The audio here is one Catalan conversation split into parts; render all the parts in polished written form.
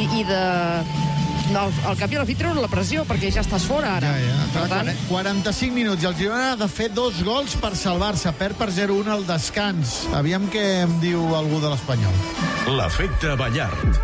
i de... No, al cap i a la fi treure la pressió, perquè ja estàs fora ara. Per tant... 45 minuts i el Girona ha de fer 2 gols per salvar-se. Perd per 0-1 al descans. Aviam què em diu algú de l'Espanyol. L'efecte Ballart.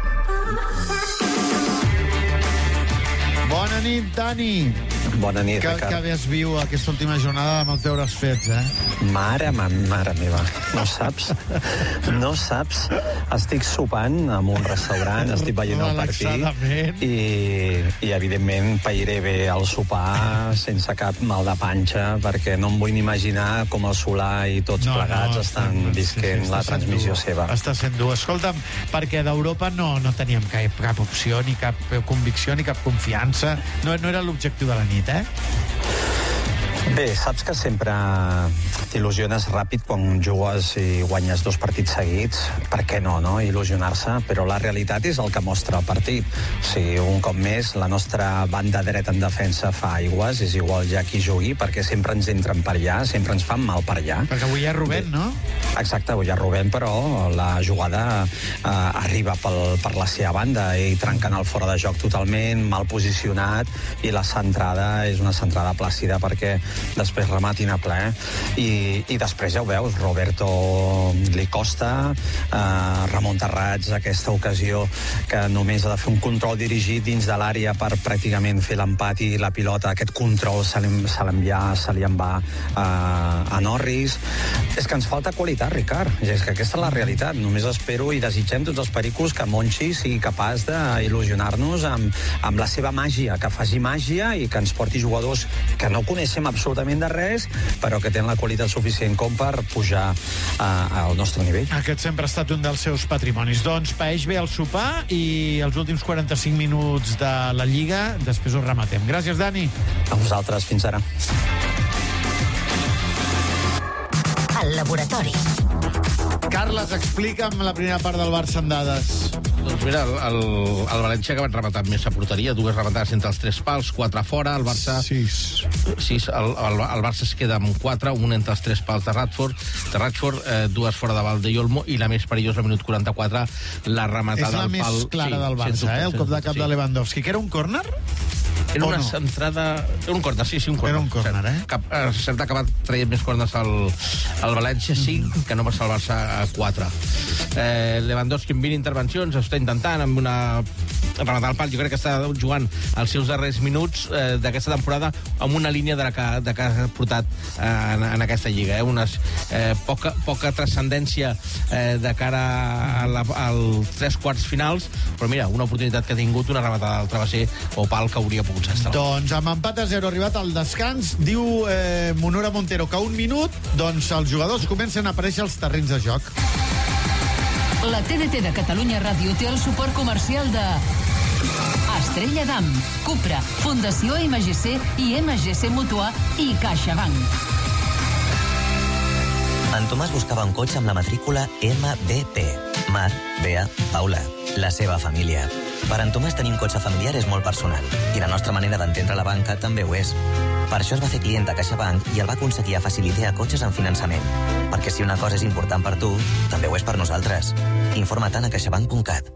Bona nit, Dani. Bona nit, Ricard. Que bé es viu aquesta última jornada amb els deures fets, Mare meva, no saps? No saps? Estic sopant en un restaurant, estic veient el partit i evidentment pairé bé el sopar sense cap mal de panxa, perquè no em vull ni imaginar com el Solà i tots plegats estan visquent la transmissió seva. Està sent dur. Escolta'm, perquè d'Europa no teníem cap opció, ni cap convicció, ni cap confiança. No era l'objectiu de la nit, Bé, saps que sempre t'il·lusiones ràpid quan jugues i guanyes 2 partits seguits. Per què no, il·lusionar-se? Però la realitat és el que mostra el partit. O sigui, un cop més, la nostra banda dreta en defensa fa aigües, és igual ja qui jugui, perquè sempre ens entren per allà, sempre ens fan mal per allà. Perquè avui hi ha Rubén, no? Exacte, avui hi ha Rubén, però la jugada arriba per la seva banda i trenquen el fora de joc totalment, mal posicionat, i la centrada és una centrada plàcida perquè després rematin a ple i després ja ho veus, Roberto li costa, Ramon Terrats aquesta ocasió que només ha de fer un control dirigit dins de l'àrea per pràcticament fer l'empat i la pilota, aquest control se li en va a Norris. És que ens falta qualitat, Ricard, és que aquesta és la realitat. Només espero i desitgem tots els pericos que Monchi sigui capaç d'il·lusionar-nos amb la seva màgia, que faci màgia i que ens porti jugadors que no coneixem absolutament de res, però que tenen la qualitat suficient com per pujar al nostre nivell. Aquest sempre ha estat un dels seus patrimonis. Doncs paeix bé el sopar i els últims 45 minuts de la Lliga després ho rematem. Gràcies, Dani. A vosaltres, fins ara. El laboratori. Carles, explica'm la primera part del Barça en dades. Doncs mira, el València que va rematar més a porteria, 2 rematades entre els 3 pals, 4 fora, el Barça... 6. El Barça es queda amb 4, un entre els 3 pals de Radford, 2 fora de Valdeolmo, i la més perillosa, al minut 44, la rematada al pal... És la més clara del Barça, el cop de cap de Lewandowski, que era un córner? Era una centrada... Era un córner, sí, un córner. Era un córner, Cert ha acabat traient més córners al València, 5, que no va salvar-se a 4. Lewandowski amb 20 intervencions, està intentant amb una rematar al pal. Jo crec que està jugant els seus darrers minuts d'aquesta temporada amb una línia de la que ha portat en aquesta lliga. Poca transcendència de cara als 3 quarts finals, però mira, una oportunitat que ha tingut, una rematada al travesser o pal que hauria pogut ser. Doncs amb empat a 0 arribat al descans, diu Monora Montero que un minut, doncs els jugadors comencen a aparèixer als terrenys de joc. La TDT de Catalunya Ràdio té el suport comercial de Estrella Damm, Cupra, Fundació MGC i MGC Mutua i CaixaBank. En Tomàs buscava un cotxe amb la matrícula MBP. Mar, Bea, Paula, la seva família. Per en Tomàs tenir un cotxe familiar és molt personal i la nostra manera d'entendre la banca també ho és. Per això es va fer client de CaixaBank i el va aconseguir a Facilitea cotxes en finançament. Perquè si una cosa és important per tu, també ho és per nosaltres. Informa-te'n a caixabank.cat.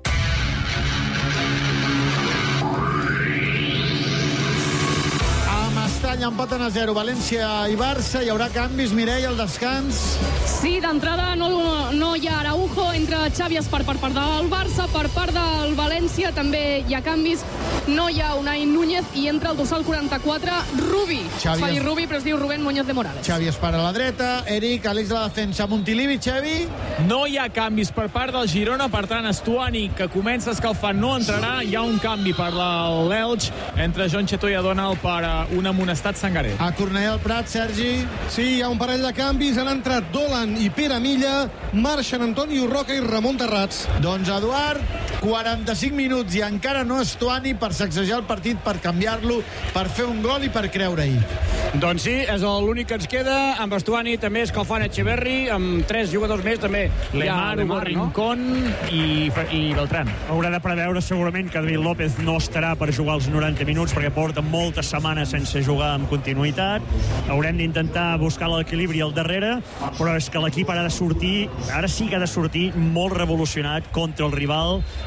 Empaten a 0, València i Barça. Hi haurà canvis, Mireia, al descans? Sí, d'entrada no hi ha Araujo entre Xavi Espart per part del Barça, per part del València també hi ha canvis, no hi ha Unai Núñez i entra el dorsal 44, Rubi. Es fa dir Rubi, però es diu Rubén Muñoz de Morales. Xavi Espart a la dreta, Eric, Àlex de la defensa, Montilivi, Xavi? No hi ha canvis per part del Girona, per tant, Estuani, que comença a escalfar, no entrarà. Hi ha un canvi per l'Elx entre Jon Chetó i Adonal per un amonestat Sangaré. A Cornellà al Prat, Sergi? Sí, hi ha un parell de canvis. Han entrat Dolan i Pere Milla, marxen Antonio Roca i Ramon Terrats. Doncs, Eduard, 45 minuts i encara no Estuani per sacsejar el partit, per canviar-lo, per fer un gol i per creure-hi. Doncs sí, és l'únic que ens queda. Amb Estuani també escalfant Echeverri, amb 3 jugadors més també. Lemar, Rincón i Beltrán. Haurà de preveure segurament que David López no estarà per jugar els 90 minuts perquè porta moltes setmanes sense jugar amb continuïtat. Haurem d'intentar buscar l'equilibri al darrere, però és que l'equip ara sí que ha de sortir molt revolucionat contra el rival,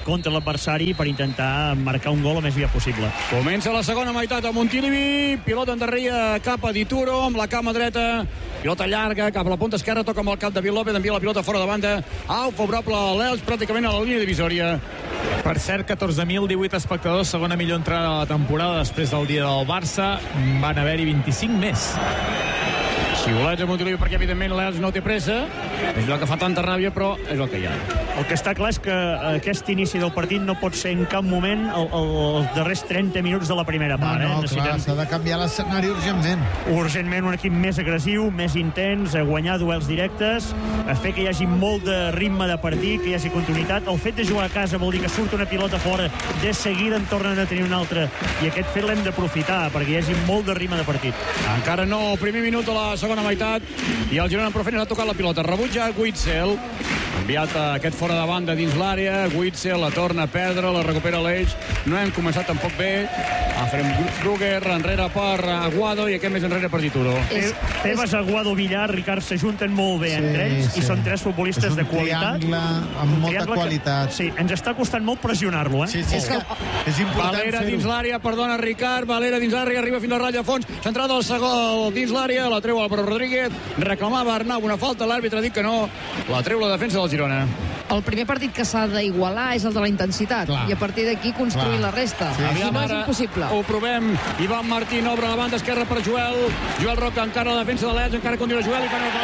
contra l'adversari per intentar marcar un gol el més aviat possible. Comença la segona meitat a Montilivi, pilota endarrere cap a Dituro, amb la cama dreta, pilota llarga cap a la punta esquerra, toca amb el cap de David López, envia la pilota fora de banda, favorable a l'Elx, pràcticament a la línia divisòria. Per cert, 14.018 espectadors, segona millor entrada de la temporada després del dia del Barça. Van haver-hi 25 més. Xiulets a Montilivi perquè, evidentment, l'Elx no té pressa. És allò que fa tanta ràbia, però és el que hi ha. El que està clar és que aquest inici del partit no pot ser en cap moment els darrers 30 minuts de la primera part. No, clar, s'ha de canviar l'escenari urgentment. Urgentment un equip més agressiu, més intens, a guanyar duels directes, a fer que hi hagi molt de ritme de partit, que hi hagi continuïtat. El fet de jugar a casa vol dir que surt una pilota fora, de seguida en tornen a tenir una altra, i aquest fet l'hem d'aprofitar perquè hi hagi molt de ritme de partit. Encara no, el primer minut de la segona meitat, i el Girona en Profenes ha tocat la pilota. Rebutja Witzel, enviat aquest fora de banda dins l'àrea. Witzel la torna a perdre, la recupera l'Eix. No hem començat tampoc bé. Farem Kruger enrere per Aguado i aquest més enrere per Dituro. Tebas, Aguado, Villar, Ricard s'ajunten molt bé entre ells i són tres futbolistes de qualitat. És un triangle amb molta qualitat. Sí, ens està costant molt pressionar-lo, Sí, és que és important Valera fer-ho. dins l'àrea, perdona Ricard, Valera dins l'àrea, arriba fins a la ratlla de fons, centrada al segon dins l'àrea, la treu Álvaro Rodríguez, reclamava Arnau una falta, l'àrbitre ha dit que no, la treu la defensa del Girona. El primer partit que s'ha d'igualar és el de la intensitat, i a partir d'aquí construir la resta. Si no, és impossible. Ho provem. Ivan Martín obre la banda esquerra per Joel Roca encara la defensa de l'Elx, encara continua Joel i fa una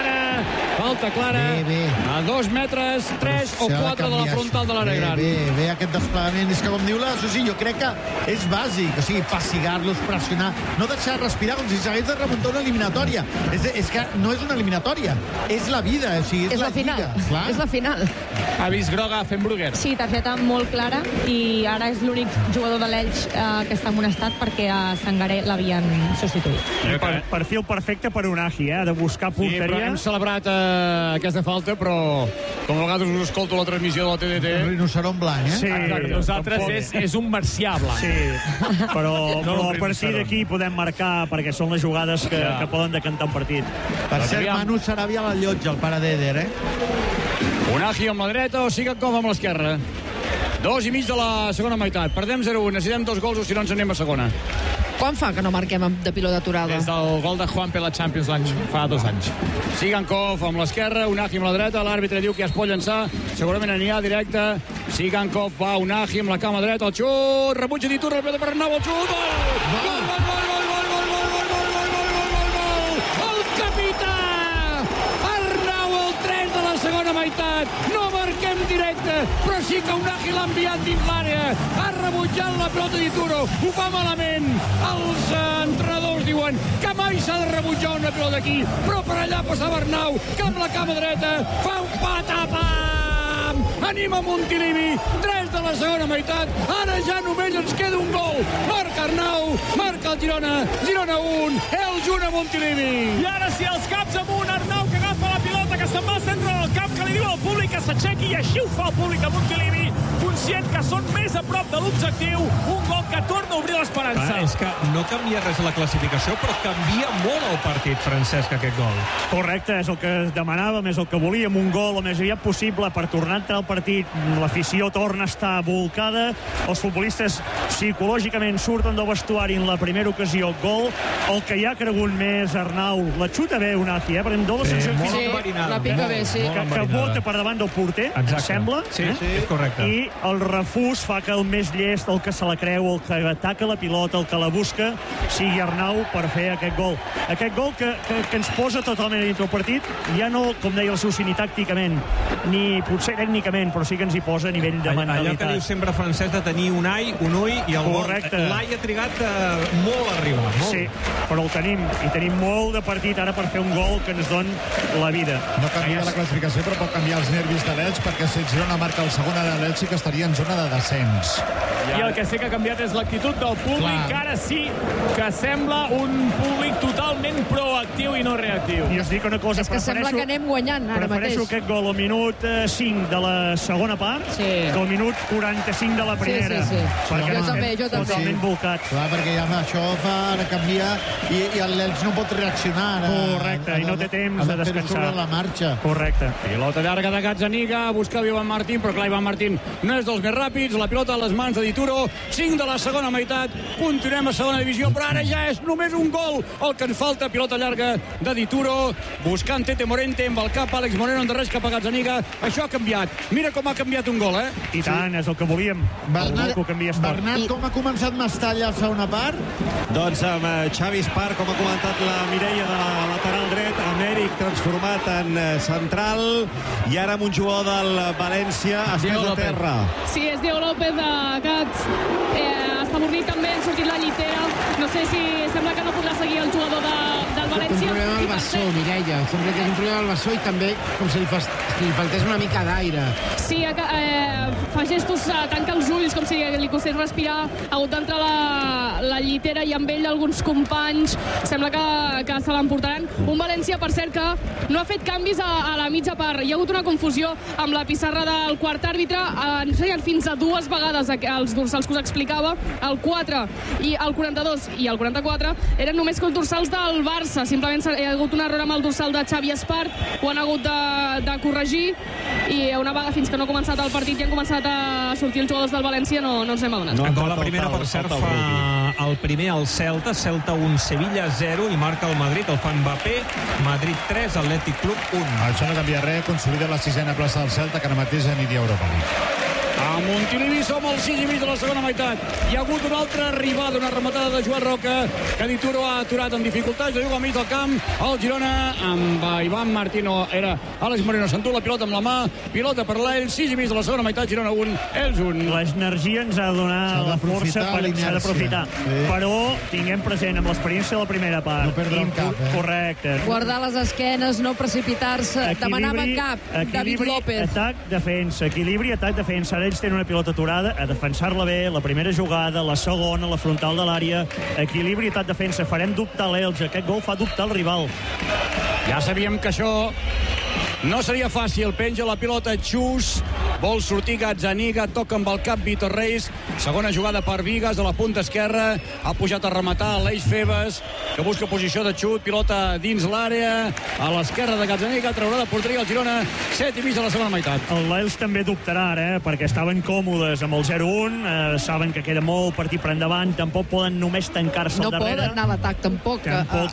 falta clara a 2 metres 3 o 4 de la frontal de l'àrea gran. Bé, aquest desplegament, és que com diu la Susi, jo crec que és bàsic, o sigui, passigar-los, pressionar, no deixar respirar com si s'hagués de remuntar una eliminatòria. És que no és una eliminatòria, és la vida, o sigui, és la final. És la final. Ha vist groga fent Brugger. Sí, targeta molt clara, i ara és l'únic jugador de l'Elx que està amonestat perquè a Sangaré l'havien substituït. Perfil perfecte per Unagi, de buscar punteria. Sí, però hem celebrat aquesta falta, però com a vegades us escolto la transmissió de la TDT... El rinoceront blanc, Sí, nosaltres és un marcià blanc. Sí, però a partir d'aquí podem marcar, perquè són les jugades que poden decantar un partit. Per cert, Manu Sarabia a la llotja, el pare d'Eder, Unagi amb la dreta o Sigankov amb l'esquerra. 2 i mig de la segona meitat. Perdem 0-1, necessitem 2 gols o si no ens anem a segona. Quan fa que no marquem de pilota aturada? Des del gol de Juanpe a la Champions fa 2 anys. Sigankov amb l'esquerra, Unagi amb la dreta, l'àrbitre diu que ja es pot llançar, segurament anirà directe. Sigankov va, Unagi amb la cama dreta, el xut, rebutja Dituro, el per Arnau, el xut, gol! El capità! Arnau, el 3 de la segona meitat, no marquem directe, però sí que Unagi l'ha enviat dins l'àrea, ha rebutjat la pilota Dituro, ho fa malament. Els entrenadors diuen que mai s'ha de rebutjar una pilota aquí, però per allà passava Arnau, que amb la cama dreta fa un patapam! Anima Montilivi, 3 de la segona meitat, ara ja només ens queda un gol. Marca Arnau, marca el Girona, Girona 1, Elx 1 a Montilivi. I ara sí, els caps amunt, Arnau que agafa la pilota, que se'n va al centre del camp, que li diu al públic que s'aixequi, i així ho fa el públic de Montilivi, conscient que són més a prop de l'objectiu, un gol que torna a obrir l'esperança. És que no canvia res a la classificació, però canvia molt el partit, Francesc, aquest gol. Correcte, és el que demanàvem, és el que volíem, un gol el més aviat possible per tornar a entrar al partit. L'afició torna a estar volcada, els futbolistes psicològicament surten del vestuari en la primera ocasió, gol. El que hi ha cregut més, Arnau, la xuta bé Unagi, perquè em dóna la sensació la pica bé, sí. Que vota per davant del porter, em sembla. Sí, és correcte. I el refús fa que el més llest, el que se la creu, el que ataca la pilota, el que la busca, sigui Arnau per fer aquest gol. Aquest gol que ens posa totalment dintre el partit, ja no, com deia el Susi, ni tàcticament, ni potser tècnicament, però sí que ens hi posa a nivell de mentalitat. Allò que diu sempre Francesc de tenir un ai, un ull i el gol. L'ai ha trigat molt a arribar. Sí, però el tenim, i tenim molt de partit ara per fer un gol que ens don la vida. No canvia la classificació, però pot canviar els nervis de l'Elx, perquè si el Girona marca el segon de l'Elx sí que estaria en zona de descens. I el que sí que ha canviat és l'actitud del públic, que ara sí que sembla un públic totalment proactiu i no reactiu. I us dic una cosa, és que sembla que anem guanyant ara mateix. Prefereixo aquest gol al minut 5 de la segona part que al minut 45 de la primera. Sí. Jo també. Totalment volcat. Clar, perquè ja això fa canviar i l'Elx no pot reaccionar. Correcte, i no té temps de descansar. Ha de fer-ho sobre la marxa. Correcte. Pilota llarga de Gazzaniga, buscava Ivan Martín, però clar, Ivan Martín no és dels més ràpids. La pilota a les mans de Dituro, 5 de la segona meitat. Continuem a segona divisió, però ara ja és només un gol el que ens falta. Pilota llarga de Dituro, buscant Tete Morente amb el cap, Àlex Moreno endarrere cap a Gazzaniga. Això ha canviat. Mira com ha canviat un gol, I tant, és el que volíem. Bernat, com ha començat Mestalla a la segona part? Doncs amb Xavi Espar, com ha comentat la Mireia, de la lateral dret, Amèric transformat en central, i ara amb un jugador del València estès a terra. Sí, és Diego López, que està avorrit també, ha sortit la llitera. No sé si sembla que no podrà seguir el jugador del València. Un problema al bessó, Mireia. Sembla que és un problema al bessó i també com si li faltés una mica d'aire. Sí, fa gestos, tanca els ulls com si li costés respirar. Ha hagut d'entrar la llitera i amb ell alguns companys. Sembla que se l'emportaran. Un València, per cert, que no ha fet canvis a la mitja part. Hi ha hagut una confusió amb la pissarra del quart àrbitre. Han ensenyat fins a 2 vegades els dorsals que us explicava. El 4 i el 42 i el 44 eren només dorsals del Barça. Simplement hi ha hagut un error amb el dorsal de Xavi Espart. Ho han hagut de corregir i una vaga fins que no ha començat el partit i han començat a sortir els jugadors del València, no ens hem adonat. En la primera, per cert, fa el primer al Celta 1, Sevilla 0, i marca el Madrid, el fa Mbappé. Madrid 3, Atlètic Club 1. Això no canvia res, consolida la 6a plaça del Celta, que ara mateix aniria a Europa League. A Montilivi som al 6 i mig de la segona meitat. Hi ha hagut una altra arribada, una rematada de Joan Roca, que Dituro ha aturat amb dificultats. La juga al mig del camp, el Girona amb Ivan Martino, era Àlex Moreno, s'endú la pilota amb la mà, pilota per l'ell, 6 i mig de la segona meitat, Girona 1, Elx 1. L'energia ens ha de donar la força, s'ha d'aprofitar. Però tinguem present amb l'experiència de la primera part. No perdre el cap, Correcte. Guardar les esquenes, no precipitar-se. Demanava cap, David López. Atac, defensa, equilibri, atac, defensa. Ara ells tenen una pilota aturada, a defensar-la bé, la primera jugada, la segona, la frontal de l'àrea, equilibri, atac, defensa. Farem dubtar l'Elx, aquest gol fa dubtar el rival. Ja sabíem que això no seria fàcil. Penja la pilota Xus, vol sortir Gazzaniga, toca amb el cap Vitor Reis, segona jugada per Vigas a la punta esquerra, ha pujat a rematar l'Eix Febas, que busca posició de xut, pilota dins l'àrea, a l'esquerra de Gazzaniga, traurà de porteria el Girona, 7 i mig de la segona meitat. L'Elx també dubtarà ara, perquè estaven còmodes amb el 0-1, saben que queda molt partit per endavant, tampoc poden només tancar-se al darrere. No poden anar a l'atac tampoc,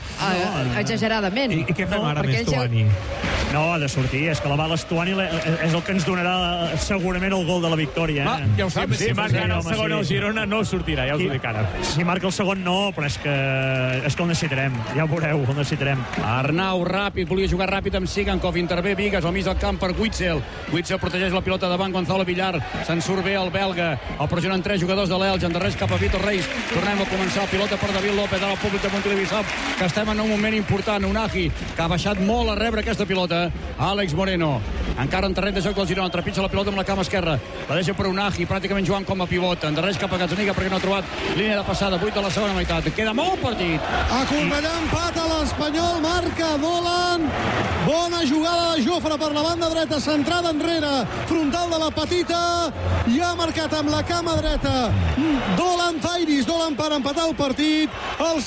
exageradament. I què fem ara més, Tuani? No, ha de sortir, és que la bala Estuani és el que ens donarà segurament el gol de la victòria. Ja ho saps, si marca el segon el Girona no sortirà, ja us ho dic ara. Si marca el segon no, però és que el necessitarem, ja ho veureu, el necessitarem. Arnau ràpid, volia jugar ràpid amb Sigankov, intervé Vigas al mig del camp per Witzel. Witzel protegeix la pilota davant Gonzalo Villar, se'n surt bé el belga, el pressionen 3 jugadors de l'Elx, endarrers cap a Vitor Reis. Tornem a començar, pilota per David López, ara el públic de Montilivi sap que estem en un moment important. Unagi, que ha baixat molt a rebre aquesta pilota. Àlex Moreno, encara en terreny de joc del Girona, trepitja la pilota amb la cama esquerra, la deixa per Unagi, pràcticament jugant com a pivot, endarrers cap a Gazzaniga perquè no ha trobat línia de passada, 8 de la segona meitat, queda molt partit. A Cornellà empata l'Espanyol, marca Dolan, bona jugada de Jofre per la banda dreta, centrada enrere, frontal de la petita, i ha marcat amb la cama dreta Dolan Zairis, Dolan per empatar el partit, el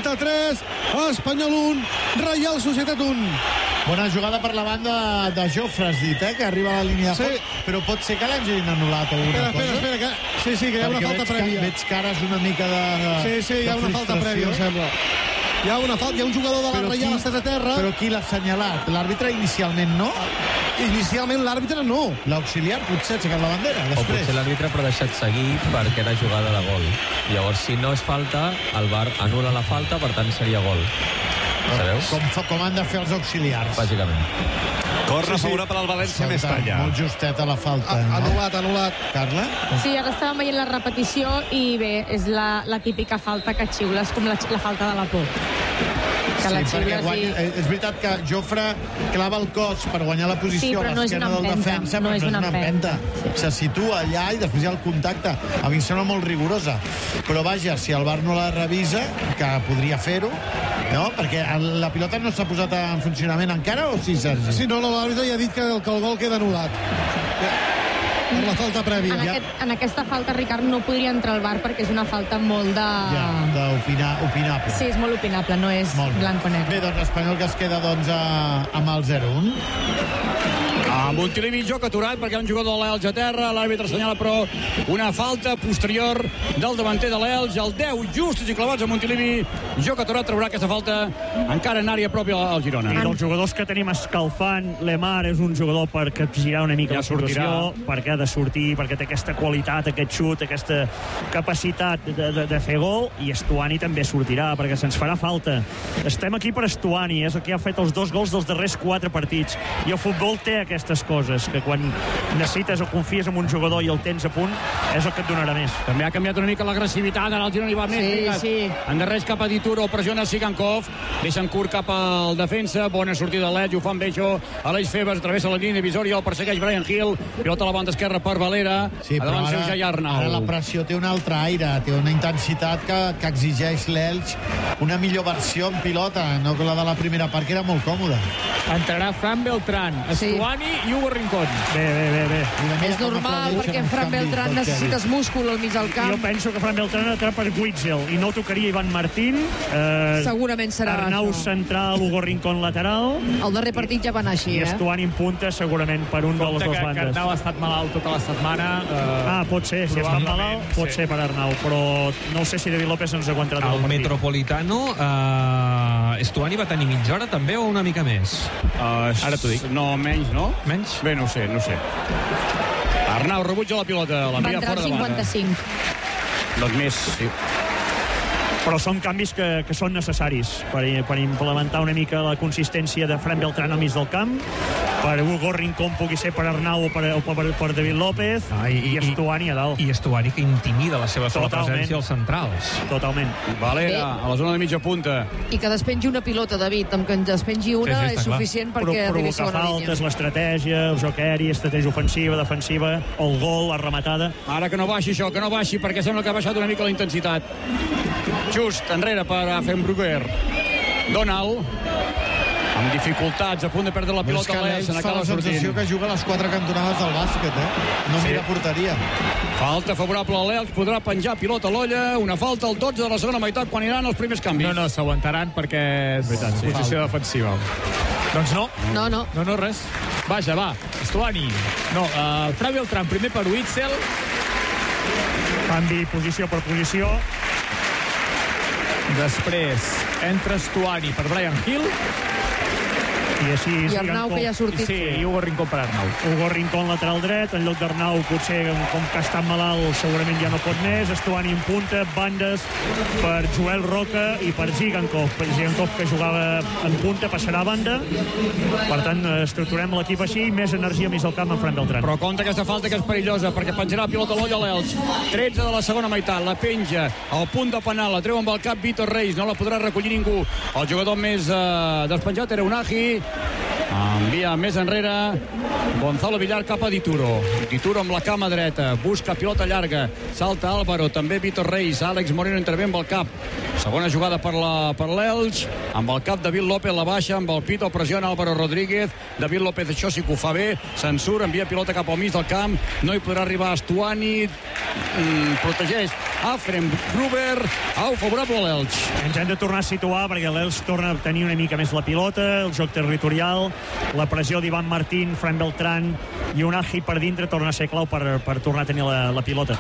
53, Espanyol 1, Reial Societat 1. Bona jugada per la banda de Jofre, has dit, que arriba a la línia de foc, però pot ser que l'hagin anul·lat alguna cosa. Espera, que... Sí, que hi ha una falta prèvia. Veig cares una mica de... Sí, hi ha una falta prèvia, em sembla. Hi ha una falta, hi ha un jugador de la Reial estès a terra. Però qui l'ha assenyalat? L'àrbitre inicialment no? Inicialment l'àrbitre no. L'auxiliar potser ha aixecat la bandera, després. O potser l'àrbitre però ha deixat seguir perquè era jugada de gol. Llavors, si no és falta, el VAR anul·la la falta, per tant seria gol. Sabeu? Com han de fer els auxiliars. Bàsicament. Corre favorable al València Mestalla. Molt justeta la falta. Anul·lat. Carla? Sí, ara estàvem veient la repetició i bé, és la típica falta que xiules, com la falta de la por. Sí, perquè és veritat que Jofre clava el cos per guanyar la posició a l'esquena del defensa, però no és una empenta. Se situa allà i després hi ha el contacte. A mi em sembla molt rigorosa. Però vaja, si el VAR no la revisa, que podria fer-ho, no? Perquè la pilota no s'ha posat en funcionament encara, o sí, Sergi? Sí, no, l'àrbitre ja ha dit que el gol queda anul·lat. Per la falta prèvia. En aquesta falta, Ricard, no podria entrar al VAR perquè és una falta molt de... Ja, opinable. Sí, és molt opinable, no és blanc o negre. Bé, doncs l'Espanyol que es queda amb el 0-1. A Montilivi, joc aturat perquè hi ha un jugador de l'Elx a terra. L'àrbitre assenyala, però, una falta posterior del davanter de l'Elx. El 10, justos i clavats a Montilivi. Joc aturat, traurà aquesta falta encara en àrea pròpia al Girona. I dels jugadors que tenim escalfant, Lemar és un jugador per capgirar una mica la situació, perquè ha de sortir, perquè té aquesta qualitat, aquest xut, aquesta capacitat de fer gol, i Estuani també sortirà, perquè se'ns farà falta. Estem aquí per Estuani, és el que ha fet els 2 gols dels darrers 4 partits. I el futbol té aquestes coses, que quan necessites o confies en un jugador i el tens a punt, és el que et donarà més. També ha canviat una mica l'agressivitat, ara el Girona hi va més. Sí. Endarreix cap a Dituro, pressiona Sigankov, deixen curt cap al defensa, bona sortida de l'Elx, ho fa amb Beixo, Aleix Febas travessa la línia divisòria, el persegueix Brian Hill, pilota a la banda esquerra per Valera, sí, a davant seu ja hi ha Arnau. Ara la pressió té un altre aire, té una intensitat que exigeix l'Elx una millor versió en pilota, no la de la primera part, que era molt còmoda. Entrarà Fran Beltrán, Estuani i Hugo Rincón. Bé. És normal, perquè Fran Beltrán necessites múscul al mig del camp. Jo penso que Fran Beltrán entrarà per Witzel i no tocaria Ivan Martín. Segurament serà Arnau central, Hugo Rincón lateral. El darrer partit ja va anar així, I Estuani en punta, segurament, per un de les dues bandes. Que Arnau ha estat malalt tota la setmana. Pot ser, si ha estat malalt, pot ser per Arnau, però no sé si David López ens aguantarà tot el partit. El Metropolitano, Estuani va tenir mitja hora també o una mica més? Ara t'ho dic. No, menys, no? Menys? Bé, no ho sé. Arnau rebutja la pilota, l'envia fora de banda. 55. Doncs més, sí. Però són canvis que són necessaris per implementar una mica la consistència de Fran Beltrán al mig del camp, per Hugo Rincón pugui ser per Arnau o per David López, i Estuani a dalt. I Estuani que intimida la seva sola presència als centrals. Totalment. Valera, a la zona de mitja punta. I que despengi una pilota, David, amb que en despengi una és suficient perquè arribi a segona línia. Faltes, l'estratègia, el joc aeri, estratègia ofensiva, defensiva, el gol, la rematada. Ara que no baixi això, que no baixi, perquè sembla que ha baixat una mica la intensitat. Just enrere per Affenbrugger. Donald, amb dificultats, a punt de perdre la pilota. Se n'acaba sortint. La sensació que juga a les 4 cantonades del bàsquet, No mira porteria. Falta favorable a l'Elx, podrà penjar pilota a l'olla, una falta al 12 de la segona meitat quan aniran els primers canvis. No, s'aguantaran perquè és posició defensiva. Doncs no. No, res. Vaja, va, Estuani. No, Fran Beltrán primer per Witzel. Canvi posició per posició. Després entra Estuani per Brian Hill. I Arnau, que ja ha sortit. Sí, i Hugo Rincón per Arnau. Hugo Rincón lateral dret, en lloc d'Arnau, potser, com que està malalt, segurament ja no pot més. Estuani en punta, bandes per Joel Roca i per Zigankov. Zigankov, que jugava en punta, passarà a banda. Per tant, estructurem l'equip així, més energia més al camp en Fran Beltrán. Però compte aquesta falta, que és perillosa, perquè penjarà la pilota a l'olla a l'Elx. 13 de la segona meitat, la penja al punt de penal, la treu amb el cap Vítor Reis, no la podrà recollir ningú. El jugador més despenjat era Unagi. Envia més enrere Gonzalo Villar cap a Dituro. Dituro amb la cama dreta, busca pilota llarga, salta Álvaro, també Vítor Reis. Àlex Moreno intervé amb el cap. Segona jugada per l'Elx, amb el cap David López, la baixa, amb el pito pressiona Álvaro Rodríguez. David López això sí que ho fa bé, censura, envia pilota cap al mig del camp, no hi podrà arribar Estuani, protegeix Affenbrugger, favorable a l'Elx. Ens hem de tornar a situar perquè l'Elx torna a tenir una mica més la pilota, el joc territorial, la pressió d'Ivan Martín, Fran Beltrán i Unagi per dintre torna a ser clau per tornar a tenir la pilota.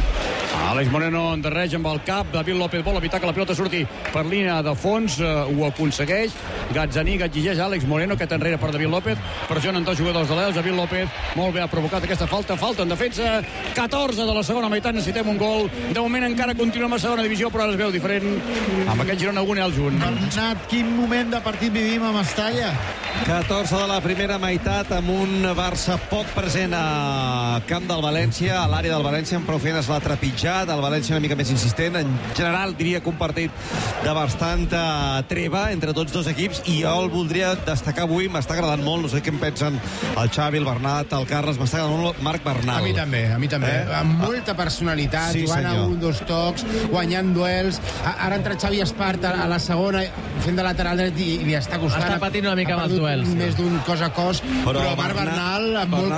Àlex Moreno endarreix amb el cap. David López vol evitar que la pilota surti per línia de fons, ho aconsegueix. Gazzaniga exigeix a Àlex Moreno, aquest enrere per David López. Pressionen dos jugadors de l'Elx. David López molt bé ha provocat aquesta falta en defensa. 14 de la segona meitat, necessitem un gol. De moment encara continuem a segona divisió, però ara es veu diferent amb aquest Girona 1 i Elx 1. Bernat, quin moment de partit vivim a Mestalla? 14 de la primera meitat, amb un Barça poc present a camp del València, a l'àrea del València, amb prou feines l'ha trepitjat, el València una mica més insistent. En general diria que un partit de bastanta treva entre tots dos equips, i jo el voldria destacar avui. M'està agradant molt, no sé què en pensen el Xavi, el Bernat, el Carles. M'està agradant molt Marc Bernal. A mi també. Amb molta personalitat, sí, jugant a un, dos tocs, guanyant duels. Ara entra Xavi Espart a la segona fent de lateral dret i li està costant. Està patint una mica amb els duels. Més d'un cos a cos, però Marc Bernal amb molt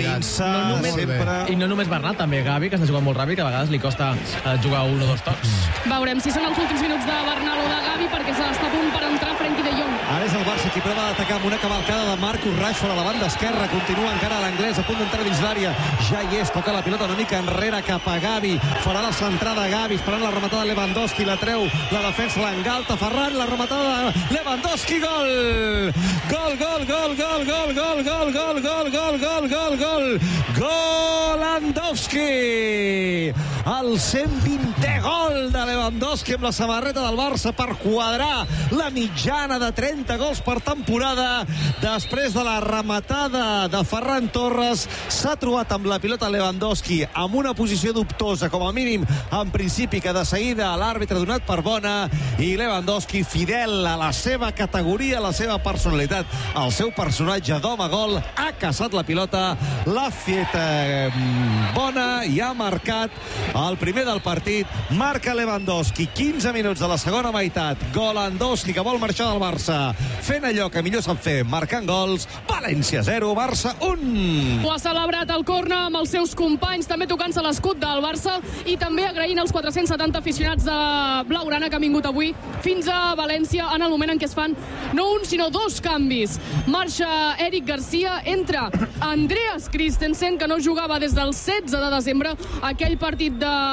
consolidat. I no només Bernal, també Gavi, que està jugant molt ràpid, que a vegades li costa jugar un o dos tocs. Veurem si són els últims minuts de Bernal o de Gavi, perquè s'està a punt per entrar Frenkie de Jong. Ara És el Barça qui prova d'atacar amb una cavalcada de Marcus Rashford a la banda esquerra. Continua encara l'anglès a punt d'entrar dins l'àrea. Ja hi és, toca la pilota una mica enrere cap a Gavi. Farà la centrada Gavi, esperant la rematada de Lewandowski. La treu la defensa, l'engalta Ferran, la rematada de Lewandowski. Gol! Gol, gol, gol, gol, gol, gol, gol, gol, gol, gol, gol, gol, gol. Golandowski! El 120è gol de Lewandowski amb la samarreta del Barça per quadrar la mitjana de 30 gols per temporada. Després de la rematada de Ferran Torres, s'ha trobat amb la pilota Lewandowski amb una posició dubtosa, com a mínim en principi, que de seguida l'àrbitre ha donat per bona, i Lewandowski, fidel a la seva categoria, a la seva personalitat, al seu personatge d'home gol, ha caçat la pilota, l'ha fet bona i ha marcat el primer del partit. Marca Lewandowski, 15 minuts de la segona meitat. Golandowski, que vol marxar del Barça, fent allò que millor sap fer, marcant gols. València 0, Barça 1. Ho ha celebrat el córner amb els seus companys, també tocant-se l'escut del Barça i també agraint als 470 aficionats de Blaugrana que han vingut avui fins a València en el moment en què es fan no un sinó dos canvis. Marxa Eric Garcia, entra Andreas Christensen, que no jugava des del 16 de desembre, aquell partit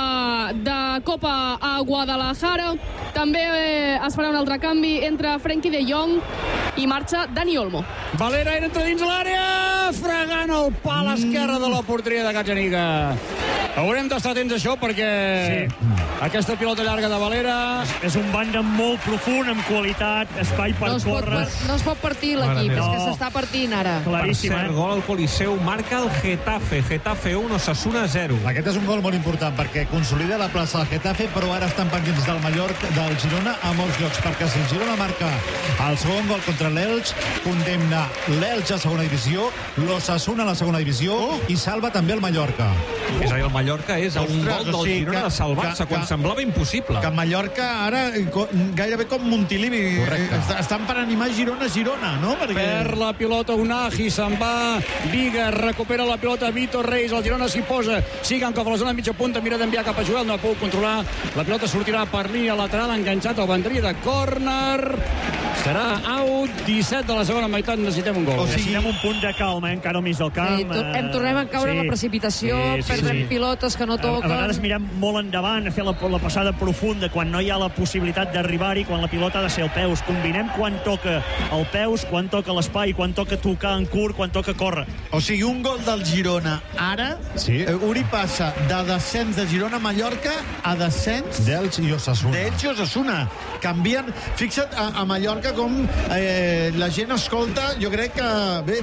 de Copa a Guadalajara. També es farà un altre canvi, entra Frenkie de Jong i marxa Dani Olmo. Valera entra dins l'àrea, fregant el pal esquerre de la porteria de Gazzaniga. Haurem d'estar atents a això perquè aquesta pilota llarga de Valera és un banda molt profund, amb qualitat, espai per córrer. No es pot partir l'equip, és que s'està partint ara. Claríssim. Per cert, gol al Coliseu, marca el Getafe. Getafe 1, Osasuna 0. Aquest és un gol molt important perquè consolida la plaça del Getafe, però ara estan pendents del Mallorca, del Girona a molts llocs, perquè si el Girona marca el segon gol contra l'Elx, condemna l'Elx a segona divisió, l'Osasuna a la segona divisió i salva també el Mallorca. És a dir, el Mallorca és a un gol del Girona de salvar-se quan semblava impossible. Que Mallorca ara gairebé com Montilivi estan per animar Girona, no? Per la pilota Unai, se'n va Viga, recupera la pilota Vitor Reis, el Girona s'hi posa, Sigan cap a la zona mitja punta, mira d'enviar cap a Joel, no ha pogut controlar, la pilota sortirà per línia lateral, enganxat al banderí de córner, serà out. 17 de la segona meitat, necessitem un gol. Necessitem un punt de calma, encara al mig del camp. Tornem a caure en la precipitació, perdrem pilotes que no toquen. A vegades mirem molt endavant, a fer la passada profunda, quan no hi ha la possibilitat d'arribar-hi, quan la pilota ha de ser al peus. Combinem quan toca el peus, quan toca l'espai, quan toca tocar en curt, quan toca córrer. O sigui, un gol del Girona ara, Uri passa de descens de Girona a Mallorca a descens d'Elx i Osasuna. D'Elx i Osasuna. Canvien, fixa't a Mallorca com la gent escolta, jo crec que bé,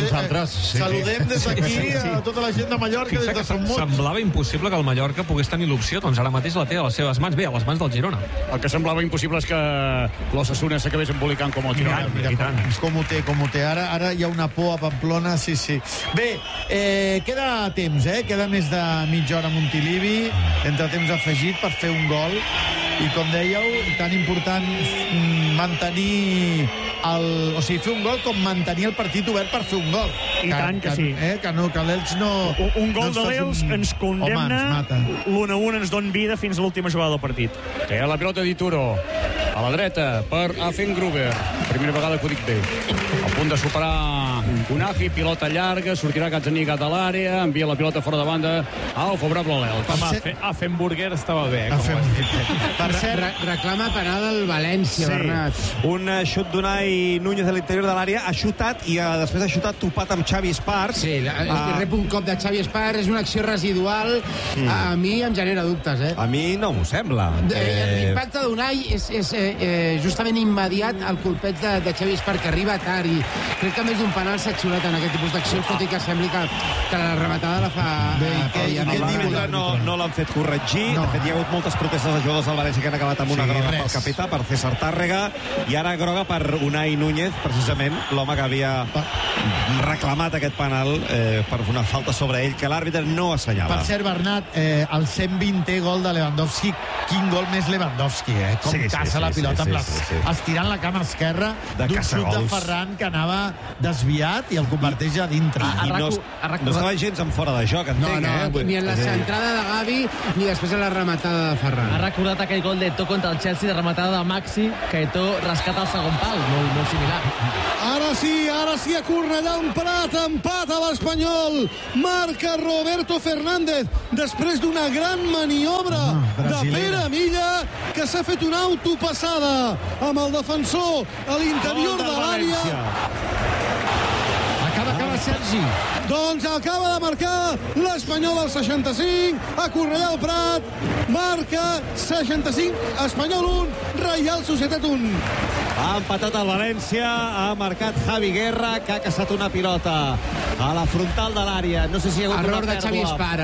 saludem des d'aquí a tota la gent de Mallorca, des de Sant Mot. Semblava impossible que el Mallorca pogués tenir l'opció, doncs ara mateix la té a les seves mans, bé, a les mans del Girona. El que semblava impossible és que l'Osasuna s'acabés embolicant com el Girona. Com ho té. Ara hi ha una por a Pamplona, sí. Bé, queda temps, queda més de mitja hora a Montilivi, entre temps afegit per fer un gol, i com dèieu, tan important mantenir o sigui, fer un gol com mantenir el partit obert per fer un gol. I tant que sí. Que l'Elx no... Un gol de l'Elx ens condemna, l'1-1 ens dona vida fins a l'última jugada del partit. Té la pilota d'Ituro, a la dreta, per Afengruber. Primera vegada que ho dic bé. A punt de superar Unai, pilota llarga, sortirà Gazzaniga de l'àrea, envia la pilota fora de banda al favorable a l'Elx. Afenburger estava bé. Per cert, reclama penal del València, Bernat. Un xut d'Unai Núñez de l'interior de l'àrea, ha xutat i després ha xutat topat amb Xavi Esparç. Sí, rep un cop de Xavi Esparç, és una acció residual. A mi em genera dubtes, A mi no m'ho sembla. L'impacte d'Unai és justament immediat al colpeig de Xavi Esparç, que arriba tard, i crec que més d'un penal s'ha xulat en aquest tipus d'accions, tot i que sembli que la rematada la fa... No l'han fet corregir. De fet, hi ha hagut moltes protestes de jugadors del València que han acabat amb una groga pel capità, per César Tàrrega, i ara groga per Unai Núñez, precisament, l'home que havia reclamat reclamat aquest penal per una falta sobre ell que l'àrbitre no assenyala. Per cert, Bernat, el 120è gol de Lewandowski. Quin gol més Lewandowski, Com caça la pilota estirant la cama esquerra d'un xut de Ferran que anava desviat i el converteix a dintre. I no estava gens en fora de joc, entenc. Ni en la centrada de Gavi ni després en la rematada de Ferran. Ha recordat aquell gol d'Eto'o contra el Chelsea de rematada de Maxi, que Eto'o rescata el segon pal, molt similar. Ara sí, a Cornellà en Prat, empat a l'Espanyol. Marca Roberto Fernández després d'una gran maniobra de Pere Milla, que s'ha fet una autopassada amb el defensor a l'interior de l'àrea. Acaba Sergi. Doncs acaba de marcar l'Espanyol al 65, a Cornellà al Prat, marca 65, Espanyol 1, Reial Societat 1. Ha empatat el València, ha marcat Javi Guerra, que ha caçat una pilota a la frontal de l'àrea. No sé si hi ha hagut error de Xavi Espar,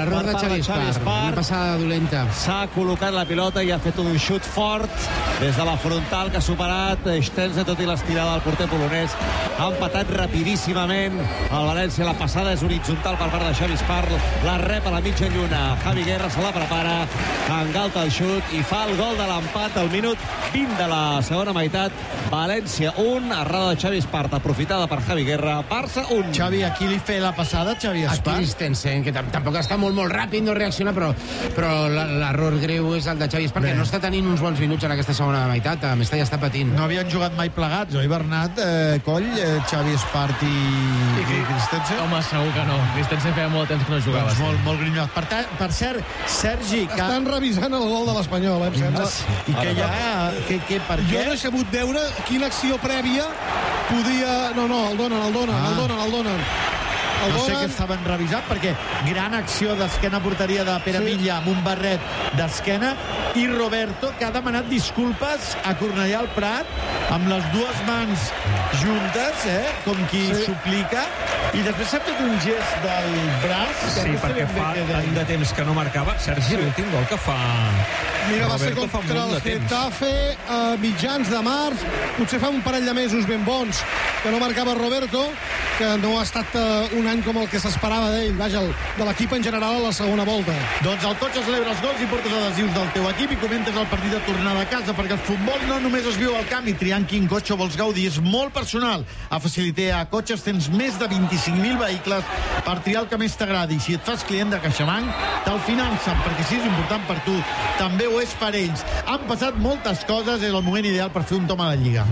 una passada dolenta. S'ha col·locat la pilota i ha fet un xut fort des de la frontal que ha superat Stenze, tot i l'estirada del porter polonès. Ha empatat rapidíssimament el València. La passada és horitzontal per part de Xavi Espar, la rep a la mitja lluna. Javi Guerra se la prepara, engalta el xut i fa el gol de l'empat al minut 20 de la segona meitat. València 1, errada de Xavi Espart, aprofitada per Javi Guerra. Barça 1. Xavi, aquí li feia la passada, Xavi Espart? Aquí Christensen, que tampoc està molt ràpid, no reacciona, però l'error greu és el de Xavi Espart, que no està tenint uns bons minuts en aquesta segona meitat. A més, ja està patint. No havien jugat mai plegats, oi, Bernat? Coll, Xavi Espart i Christensen? Home, segur que no. Christensen feia molt temps que no jugava. Doncs molt grinyot. Per cert, Sergi... Estan revisant el gol de l'Espanyol, em sembla. I què hi ha? Per què? Jo no he sabut veure quina acció prèvia podia... No, el donen. No sé què estaven revisant, perquè gran acció d'esquena porteria de Pere Milla amb un barret d'esquena, i Roberto, que ha demanat disculpes a Cornellà al Prat amb les dues mans juntes, com qui suplica, i després s'ha fet un gest del braç. Sí, perquè fa tant de temps que no marcava. Sergi, l'últim gol que fa... Mira, va ser contra el Getafe a mitjans de març. Potser fa un parell de mesos ben bons que no marcava Roberto, que no ha estat un any com el que s'esperava d'ell, vaja, de l'equip en general a la segona volta. Doncs el Cotxe celebra els gols i portes adhesius del teu equip i comentes el partit de tornada a casa, perquè el futbol no només es viu al camp, i triant quin cotxe vols gaudir és molt personal. A Facilité a Cotxes tens més de 25.000 vehicles per triar el que més t'agradi. Si et fas client de CaixaBank, te'l financen, perquè si és important per tu, també ho és per ells. Han passat moltes coses, és el moment ideal per fer un tom a la Lliga.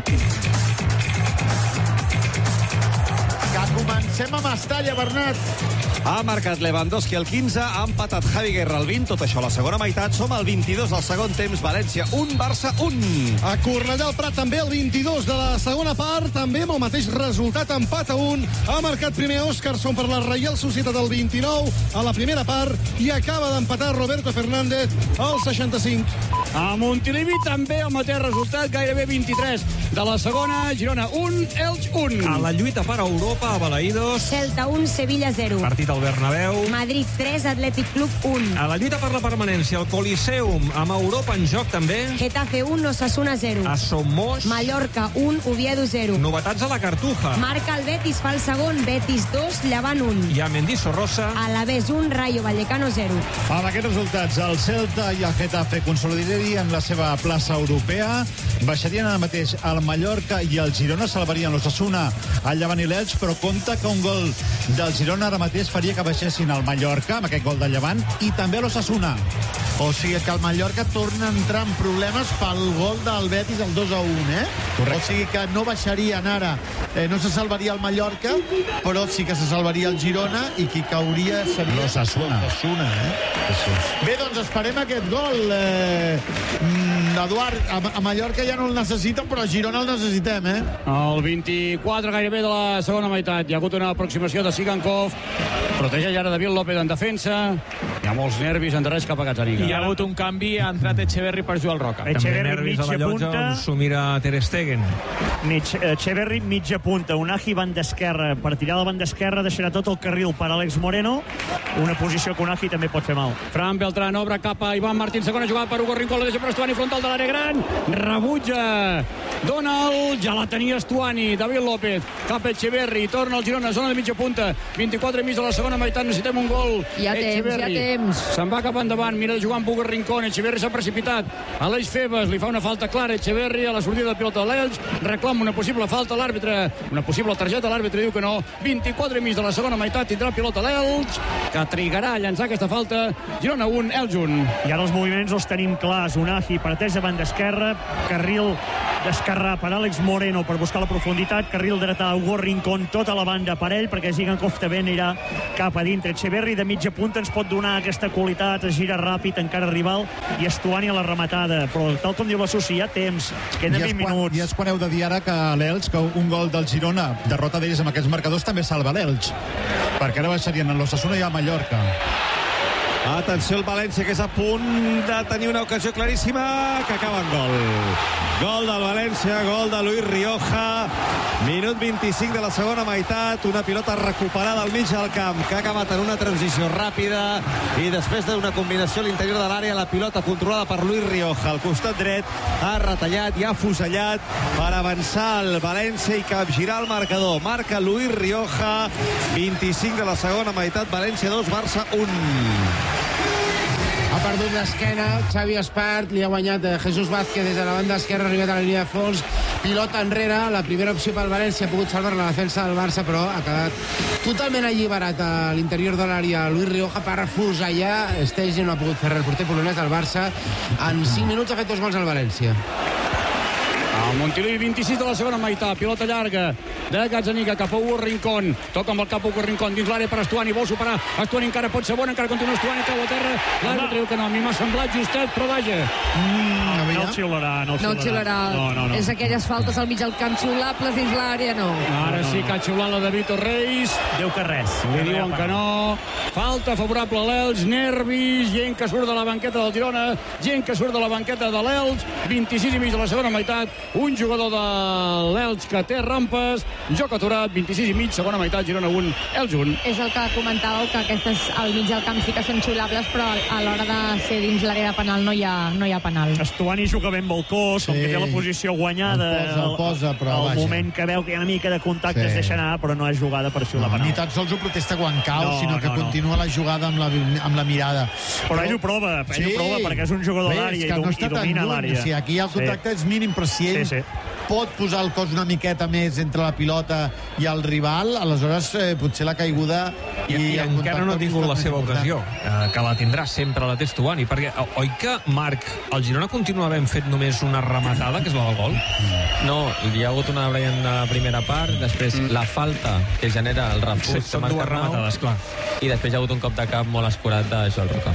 Comencem amb Estalla, Bernat. Ha marcat Lewandowski el 15, ha empatat Javi Guerra el 20, tot això a la segona meitat. Som al 22 del segon temps, València 1, Barça 1. A Cornellà al Prat també el 22 de la segona part, també amb el mateix resultat, empat a 1. Ha marcat primer Óscarson per la Reial Societat del 29 a la primera part i acaba d'empatar Roberto Fernández al 65. A Montilivi també el mateix resultat, gairebé 23 de la segona, Girona 1, Elx 1. A la lluita per Europa, a Balaïdos, Celta 1, Sevilla 0. Partit al Bernabéu. Madrid 3, Atlètic Club 1. A la lluita per la permanència, al Coliseum, amb Europa en joc també. Getafe 1, Osasuna 0. A Somos. Mallorca 1, Oviedo 0. Novetats a la Cartuja. Marca el Betis, fa el segon, Betis 2, Llevant 1. I a Mendizorrosa. Alavés 1, Rayo Vallecano 0. Amb aquests resultats, el Celta i el Getafe consolidarien la seva plaça europea, baixarien ara mateix el Mallorca i el Girona, salvarien l'Osasuna, el Llevant i l'Elx, però compte que un gol del Girona ara mateix faria que baixessin el Mallorca, amb aquest gol del Llevant, i també l'Osasuna. O sigui que el Mallorca torna a entrar en problemes pel gol del Betis, el 2-1, Correcte. O sigui que no baixarien ara, no se salvaria el Mallorca, però sí que se salvaria el Girona, i qui cauria seria l'Osasuna. Bé, doncs esperem aquest gol. Eduard, a Mallorca ja no el necessiten, però a Girona el necessitem, El 24 gairebé de la segona meitat. Hi ha hagut una aproximació de Sigankov, protegeix ara David López en defensa. Hi ha molts nervis endarrers cap a Gazzaniga. Hi ha hagut un canvi, ha entrat Echeverri per Joel Roca. Echeverri mitja punta, on s'ho mira Ter Stegen. Echeverri mitja punta, Unai banda esquerra. Per tirar la banda esquerra deixarà tot el carril per Àlex Moreno, una posició que Unai també pot fer mal. Fran Beltrán obre cap a Ivan Martín, segona jugada per Hugo Rincón, la deixa per Estuani, frontal de l'àrea gran, rebutja Dona ja la tenia Stuani, David López, cap Echeverri, torna al Girona, zona de mitja punta, 24 i mig de la segona meitat, necessitem un gol. Hi ha temps. Se'n va cap endavant, mira de jugar amb Hugo Rincón, Echeverri s'ha precipitat, Aleix Febas li fa una falta clara, Echeverri a la sortida de pilota de l'Elx, reclama una possible falta a l'àrbitre, una possible targeta, l'àrbitre diu que no, 24 i mig de la segona meitat, tindrà pilota l'Elx, que trigarà a llançar aquesta falta, Girona 1, Elx 1. I ara els moviments els tenim clars, Unai parteix a banda esquerra, carril d'esquerrà per Àlex Moreno per buscar la profunditat, carril dretà Hugo Rincón, tota la banda per ell, perquè Zigankov també anirà cap a dintre. Echeverri de mitja punta ens pot donar aquesta qualitat, es gira ràpid, encara rival, i Stuani a la rematada, però tal com diu la Susi, hi ha temps, queden 20 minuts. I és quan heu de dir ara que l'Elx, que un gol del Girona, derrota d'ells amb aquests marcadors, també salva l'Elx, perquè ara baixarien a l'Osasuna i a Mallorca. Atenció al València, que és a punt de tenir una ocasió claríssima, que acaba en gol. Gol del València, gol de Luis Rioja. Minut 25 de la segona meitat, una pilota recuperada al mig del camp, que ha acabat en una transició ràpida, i després d'una combinació a l'interior de l'àrea, la pilota controlada per Luis Rioja. Al costat dret ha retallat i ha fusellat per avançar el València i capgirar el marcador. Marca Luis Rioja, 25 de la segona meitat, València 2, Barça 1. Ha perdut l'esquena, Xavi Espart, li ha guanyat Jesús Vázquez des de la banda esquerra, arribat a la línia de fons, pilota enrere, la primera opció pel València, ha pogut salvar la defensa del Barça, però ha quedat totalment alliberat a l'interior de l'àrea Luis Rioja per fusellar. Stegi no ha pogut fer res, el porter polonès del Barça. En 5 minuts ha fet 2 gols al València. El Montilivi, 26 de la segona meitat, pilota llarga de Gazzaniga cap a Hugo Rincón, toca amb el cap Hugo Rincón dins l'àrea per Stuani, vol superar Stuani, encara pot ser bona, encara continua Stuani, cau a terra, l'àrbitre diu que no, a mi m'ha semblat justet, però vaja. No el xiularà. No. És aquelles faltes al mig del camp xiulables dins l'àrea, no. Ara sí que ha xiulat la de Vitor Reis. Diu que res. Li diuen que no. Falta favorable a l'Elx, nervis, gent que surt de la banqueta del Girona, gent que surt de la banqueta de l'Elx, 26 i mig de la segona meitat, un jugador de l'Elx que té rampes, joc aturat, 26 i mig, segona meitat, Girona 1, Elx 1. És el que comentàveu, que aquestes al mig del camp sí que són xiulables, però a l'hora de ser dins l'àrea de penal no hi ha penal. Stuani juga ben amb el cos, com que té la posició guanyada, el posa, però al moment que veu que hi ha una mica de contacte es deixa anar, però no és jugada per xiular penal. Ni tan sols ho protesta quan cau, sinó que continua la jugada amb la mirada. Però ell ho prova, perquè és un jugador d'àrea i domina l'àrea. Si aquí el contacte és mínim, però si ell pot posar el cos una miqueta més entre la pilota i el rival, aleshores potser la caiguda i encara no ha tingut la seva ocasió, que la tindrà sempre, la té Stuani, perquè oi que, Marc, el Girona continua havent fet només una rematada, que és la del gol? No, hi ha hagut una Brian a la primera part, després la falta que genera el refús, són dues rematades, clar, i després hi ha hagut un cop de cap molt escurat de Joel Roca.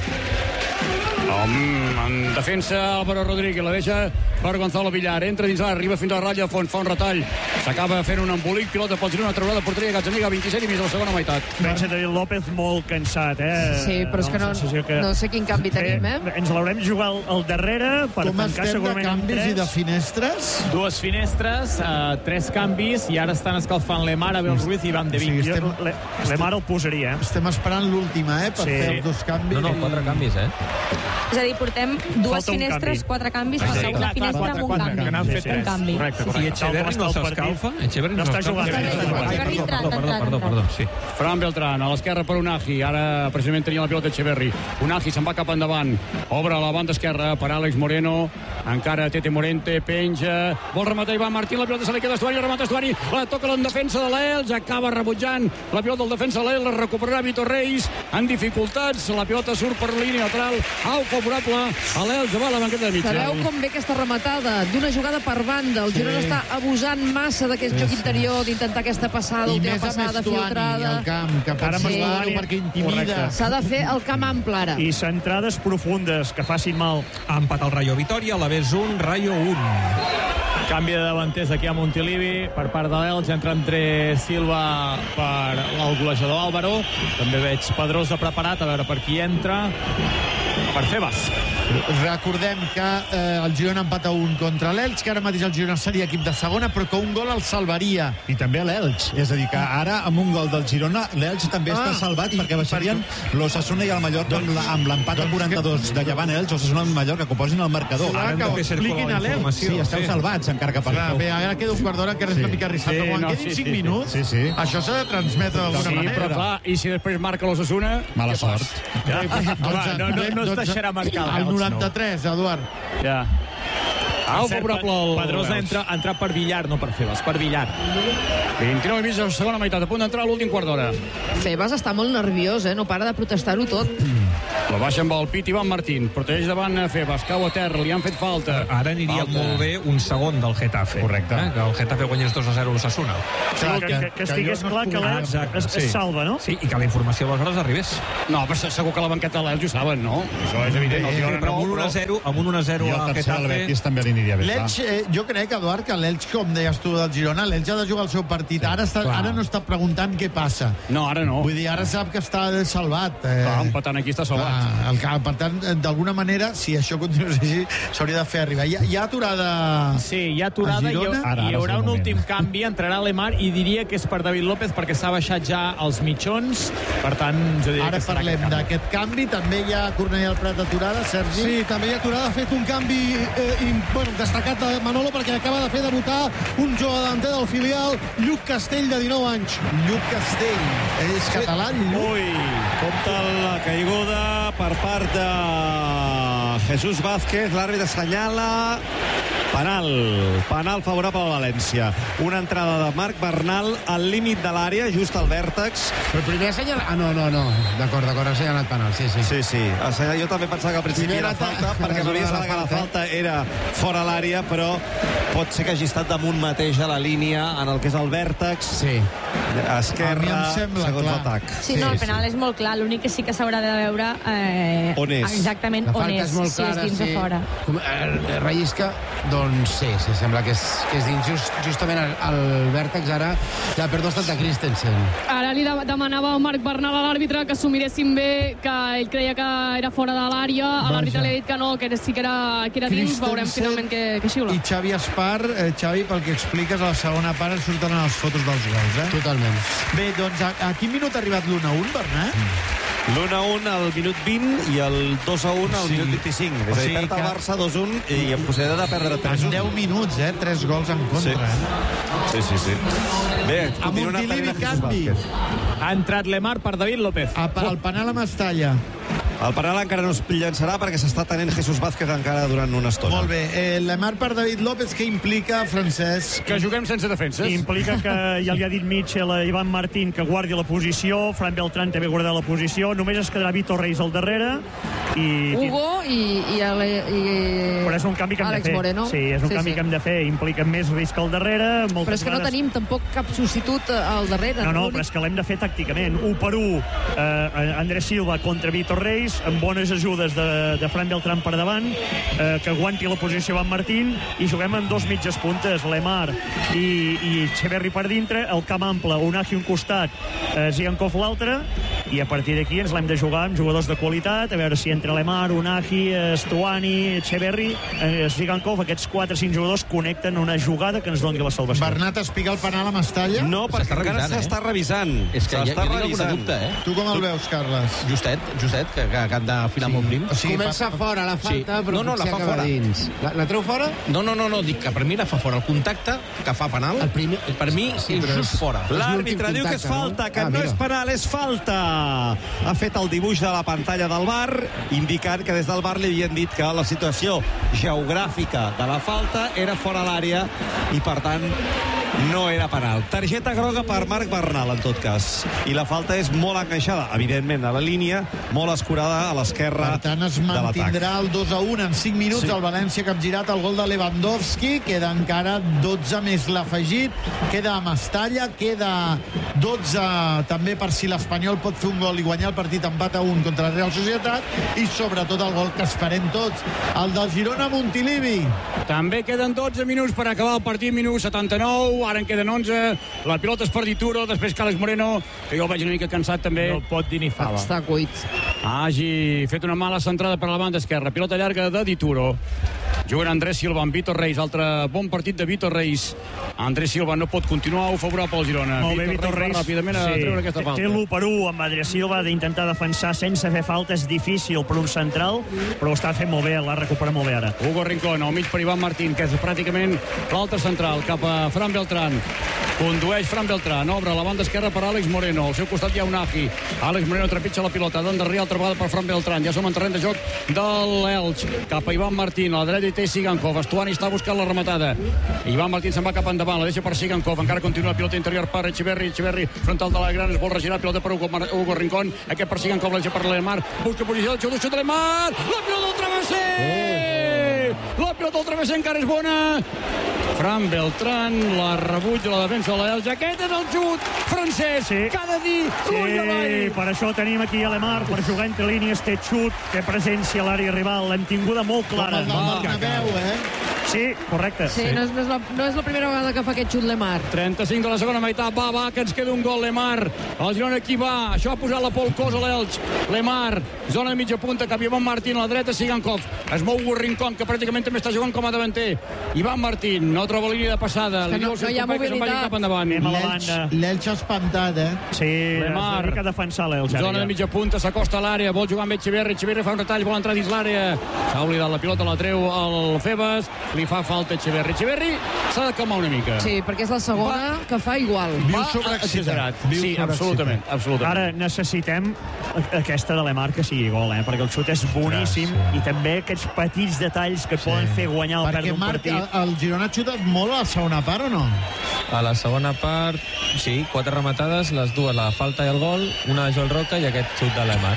En defensa, Álvaro Rodríguez la deixa per Gonzalo Villar, entra dins l'àrea, arriba fins a la ratlla de fons, fa un retall, s'acaba fent un embolic, pilota pel Girona, treurada de porteria, Gazzaniga, 27 i mig de la segona meitat. Pensa David López molt cansat, Sí, però és que no sé quin canvi tenim, Ens l'haurem jugar al darrere per tancar segurament amb 3. Com estem de canvis i de finestres? 2 finestres, 3 canvis, i ara estan escalfant Lemar, Abel Ruiz i Van de Beek. Lemar el posaria, Estem esperant l'última, per fer els 2 canvis. No, 4 canvis, És a dir, portem 2 finestres, 4 canvis, falta una finestra amb un canvi. Que n'han fet 3. I Echeverri no s'escalfa? No està jugant. Perdó, sí. Fran Beltrán, a l'esquerra per Unai, ara precisament tenia la pilota Echeverri. Unai se'n va cap endavant, obre a la banda esquerra per Àlex Moreno, encara Tete Morente, penja, vol rematar Ivan Martín, la pilota se li queda Stuani, remata Stuani, la toca en defensa de l'Elx, acaba rebutjant la pilota del defensa de l'Elx, la recuperarà Vitor Reis, en dificultats, la pilota surt per línia lateral, au favorable a l'Elx, va a la banqueta de mitja. Sabeu com ve aquesta rematada? D'una jugada per banda, el Girona està abusant massa d'aquest joc interior, d'intentar aquesta passada, última passada filtrada. I camp, que ara perquè intimida. S'ha de fer el camp ample ara. I centrades profundes, que facin mal. Ha empat el Rayo Vitoria, a l'Aves 1, Rayo 1. Canvi de davanters aquí a Montilivi per part de l'Elx, entra André Silva per el golejador Álvaro, també veig Pedrosa preparat, a veure per qui entra. per Febas. Recordem que el Girona empata 1 contra l'Elx, que ara mateix el Girona seria equip de segona, però que un gol el salvaria. I també l'Elx, és a dir, que ara amb un gol del Girona l'Elx també està salvat perquè baixarien l'Osasuna i el Mallorca amb l'empat a 42 de Llevant Elx, Osasuna i el Mallorca, que ho posin al marcador. Ara que ho expliquin a l'Elx. Sí, esteu salvats, encara que perdeu. Bé, ara queda un quart d'hora, que és una mica arriscat, però quan quedin 5 minuts, això s'ha de transmetre d'alguna manera. Però clar, i si després marca l'Osasuna... Mala sort. No es deixarà marcar el 93, Eduard. Ja. Pedrosa ha entrat per Villar, no per Febas, per Villar. 29 i mig de segona meitat, a punt d'entrar a l'últim quart d'hora. Febas està molt nerviós, no para de protestar-ho tot. La baixa amb el pit Ivan Martín, protegeix davant Febas, cau a terra, li han fet falta. Ara aniria molt bé un segon del Getafe. Correcte. Que el Getafe guanyés 2-0 l'Osasuna. Que estigués clar que l'Elx es salva, no? Sí, i que la informació aleshores arribés. No, però segur que la banqueta de l'Elx ho saben, no? Això és evident. Però amb un 1-0 al Getafe... L'Elx, jo crec, Eduard, que l'Elx, com deies tu del Girona, l'Elx ha de jugar el seu partit. Ara no està preguntant què passa. No, ara no. Vull dir, ara sap que està salvat. Empatant aquí està salvat. Per tant, d'alguna manera, si això continués així, s'hauria de fer arribar. Hi ha aturada. Sí, hi ha aturada i hi haurà un últim canvi. Entrarà Lemar i diria que és per David López perquè s'ha baixat ja els mitjons. Per tant, jo diria ara que serà parlem d'aquest canvi. També hi ha Cornellà al Prat aturada, Sergi? Sí, també hi ha aturada. Ha fet un canvi destacat de Manolo perquè acaba de fer debutar un jugador davanter del filial, Lluc Castell, de 19 anys. Lluc Castell. És català, Lluc? Ui, compta la caiguda per part de Jesús Vázquez. L'àrbitre assenyala penal favorable a València. Una entrada de Marc Bernal al límit de l'àrea, just al vèrtex. Però primer assenyala... No. D'acord, ha assenyalat penal, sí. Sí. Jo també pensava que al principi era falta, perquè m'havia semblat que la falta era fora l'àrea, però pot ser que hagi estat damunt mateix a la línia, en el que és el vèrtex. Sí. Esquerra, segons l'atac. Sí, el penal és molt clar. L'únic que sí que s'haurà de veure on és. Exactament on és, si és dins o fora. Rellisca, doncs sí, sembla que és dins justament al vèrtex. Ara la pèrdua ha estat de Christensen. Ara li demanava a Marc Bernal a l'àrbitre que s'ho miressin bé, que ell creia que era fora de l'àrea, l'àrbitre li ha dit que no, que sí que era dins. Veurem finalment què xiula. I Xavi Espar, Xavi, pel que expliques, a la segona part surten a les fotos dels gols, Totalment. Bé, doncs a quin minut ha arribat l'1-1, Bernat? L'1-1 al minut 20 i el 2-1 al minut 25. És a dir, perd el Barça 2-1 i en possibilitat de perdre 3-1. En 10 minuts, 3 gols en contra. Sí. Bé, a Montilivi, canvi. Ha entrat Lemar per David López. El penal a Mestalla. El penal encara no es llançarà perquè s'està tenint Jesús Vázquez encara durant una estona. Molt bé. Lemar per David López, què implica, Francesc? Que juguem sense defenses. Implica que ja li ha dit Mitchell a Ivan Martín que guardi la posició, Fran Beltrán també guardarà la posició, només es quedarà Vitor Reis al darrere i... Hugo i però és un canvi que hem de fer. Moreno. Sí, és un canvi que hem de fer. Implica més risc al darrere. Però és que no tenim tampoc cap substitut al darrere. No, però és que l'hem de fer tàcticament. 1-1, Andrés Silva contra Vitor Reis, amb bones ajudes de Fran Beltrán per davant, que aguanti la posició Van Martín, i juguem amb 2 mitges puntes, Lemar i Echeverri per dintre, el camp ample, Unagi un costat, Ziankov l'altre, i a partir d'aquí ens l'hem de jugar amb jugadors de qualitat, a veure si entre Lemar, Unagi, Stuani, Echeverri, Ziankov, aquests 4-5 jugadors connecten una jugada que ens doni la salvació. Bernat, espiga el penal a Mestalla? No, perquè encara s'està revisant. És que jo tinc alguna dubte, Tu com el veus, Carles? Justet, que han d'afinar molt prim. Comença fora la falta, però la fa fora. Dins. La treu fora? No, dic que per mi la fa fora. El contacte que fa penal, per mi és just fora. L'àrbitre diu que és falta, que no és penal, és falta. Ha fet el dibuix de la pantalla del VAR, indicant que des del VAR li havien dit que la situació geogràfica de la falta era fora l'àrea i, per tant, no era penal. Targeta groga per Marc Bernal, en tot cas. I la falta és molt enganxada, evidentment, a la línia, molt escurada a l'esquerra de l'atac. Per tant, es mantindrà el 2-1 en 5 minuts. El València capgirat el gol de Lewandowski. Queda encara 12 més l'afegit. Queda a Mestalla. Queda 12 també per si l'Espanyol pot fer un gol i guanyar el partit empat a 1 contra la Real Societat. I sobretot el gol que esperem tots, el del Girona Montilivi. També queden 12 minuts per acabar el partit, minut 79. 10, ara en queden 11. La pilota és per Dituro, després Carles Moreno, que jo el veig una mica cansat també. No pot dir ni fava. Està cuit. Hagi fet una mala centrada per la banda esquerra. Pilota llarga de Dituro. Juguen Andrés Silva amb Vítor Reis. Altre bon partit de Vítor Reis. Andrés Silva no pot continuar, ho favorable al Girona. Molt bé, Vítor Reis. Ràpidament a treure aquesta falta. Té l'1-1 amb Andrés Silva d'intentar defensar sense fer falta. És difícil per un central, però ho està fent molt bé, l'ha recuperat molt bé ara. Hugo Rincón, al mig per Iván Martín, que és pràcticament l'altre central, cap a Fran Beltrán. Condueix Fran Beltrán, obre la banda esquerra per Àlex Moreno. Al seu costat hi ha Unagi. Àlex Moreno trepitja la pilota, d'endarrer altra vegada per Fran Beltrán. Ja som en terreny de joc de l'Elx. Cap a Iván Martín, a la dreta hi té Sigankov. Estuani està buscant la rematada. Iván Martín se'n va cap endavant, la deixa per Sigankov. Encara continua la pilota interior per Echeverri. Echeverri, frontal de la gran, es vol regirar, pilota per Hugo Rincón. Aquest per Sigankov, la deixa per Lemar. Busca posició del xut de Lemar. La pilota del travesser! La pilota del travesser encara és bona. Fran Beltrán, la rebuig de la defensa de l'Elx. Aquest és el xut francès, que ha de dir Sí, per això tenim aquí a Lemar, per jugar entre línies, té xut, té presència a l'àrea rival, l'hem tinguda molt clara. Com el del Bernabéu, Sí, correcte. Sí, no és la primera vegada que fa aquest xut Lemar. 35 de la segona meitat, va, que ens queda un gol, Lemar. El Girona aquí va, això ha posat la Pol Cos a l'Elx. Lemar, zona de mitja punta, cap Iván Martín, a la dreta, Sigankov. Es mou Hugo Rincón, que pràcticament també està jugant com a davanter. Iván Martín, no troba línia de passada. No hi ha mobilitat. L'Elx espantat, Sí, Lemar. es dedica a defensar l'Elx. Zona de mitja punta, s'acosta a l'àrea, vol jugar amb Echeverri. Echeverri fa un retall, vol entrar dins l'àrea. S'ha oblidat la pilota, la treu al Febas. Li fa falta Echeverri. Echeverri s'ha de calmar una mica. Sí, perquè és la segona que fa igual. Exagerat. Sí, absolutament. Ara necessitem aquesta de Lemar que sigui gol, perquè el xut és boníssim i també aquests petits detalls que poden fer guanyar o perdre un partit. Perquè, Marc, el Girona ha xutat molt a la segona part, o no? A la segona part, sí, 4 rematades, les dues, la falta i el gol, una de Joel Roca i aquest xut de Lemar.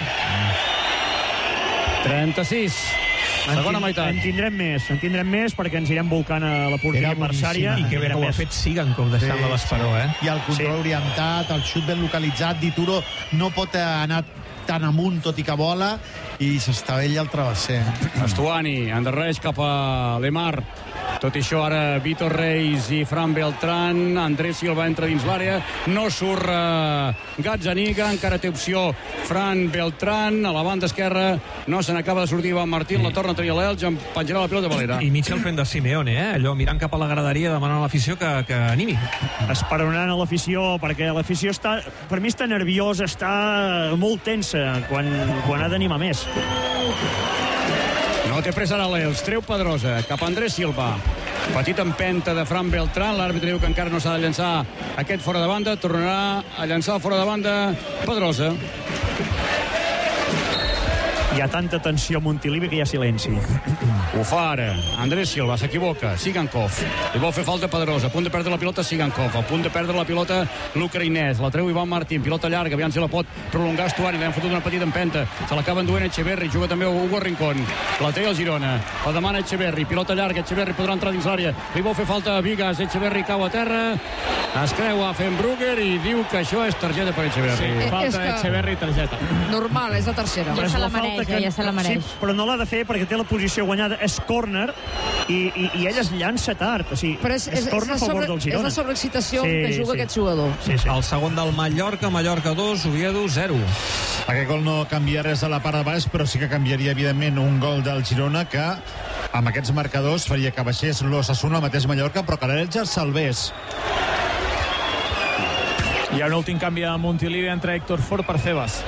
36. Segona meitat. En tindrem més perquè ens irem volcant a la porteria adversària. I que bé que ho ha fet Sigankov deixant-la a l'esperó, I el control orientat, el xut ben localitzat. Dituro no pot anar tan amunt, tot i que vola, i s'estavella el travesser. Estuani endarrereix cap a Lemar. Tot i això, ara Vítor Reis i Fran Beltrán. Andrés Silva entra dins l'àrea. No surt Gazzaniga. Encara té opció Fran Beltrán. A la banda esquerra no se n'acaba de sortir Iván Martín. La torna a tenir l'Elx. Em penjarà la pilota de Valera. I Michel fent de Simeone, allò mirant cap a la graderia demanant a l'afició que animi. Esperonant a l'afició, perquè l'afició està, per mi està nerviosa, està molt tensa quan ha d'animar més. No té pressa ara l'Elx. Treu Pedrosa cap a Andrés Silva. Petita empenta de Fran Beltrán. L'àrbitre diu que encara no s'ha de llançar aquest fora de banda. Tornarà a llançar el fora de banda Pedrosa. Hi ha tanta tensió a Montilivi que hi ha silenci. Ho fa ara. Andrés Silva s'equivoca. Sigankov. Li vol fer falta Pedrosa. A punt de perdre la pilota Sigankov. A punt de perdre la pilota l'ucraïnès. La treu Iván Martín. Pilota llarga. Aviam si la pot prolongar Estuani. Li han fotut una petita empenta. Se l'acaba enduent Echeverri. Juga també Hugo Rincón. La té el Girona. La demana Echeverri. Pilota llarga. Echeverri podrà entrar dins l'àrea. Li vol fer falta a Vigas. Echeverri cau a terra. Es creua Fenbrugger i diu que això és targeta per Echeverri. Falta Echeverri, targeta. Normal, és la tercera. Ja se la mereix. Sí, però no l'ha de fer perquè té la posició guanyada. És córner i ell es llança tard. O sigui, però és córner a favor del Girona. És la sobreexcitació que juga aquest jugador. El segon del Mallorca 2, Oviedo 0. Aquest gol no canvia res a la part de baix, però sí que canviaria, evidentment, un gol del Girona que, amb aquests marcadors, faria que baixés l'Osasuna al mateix Mallorca, però que l'Elx el salvés. Hi ha un últim canvi a Montilivi entre Héctor Fort per Febas.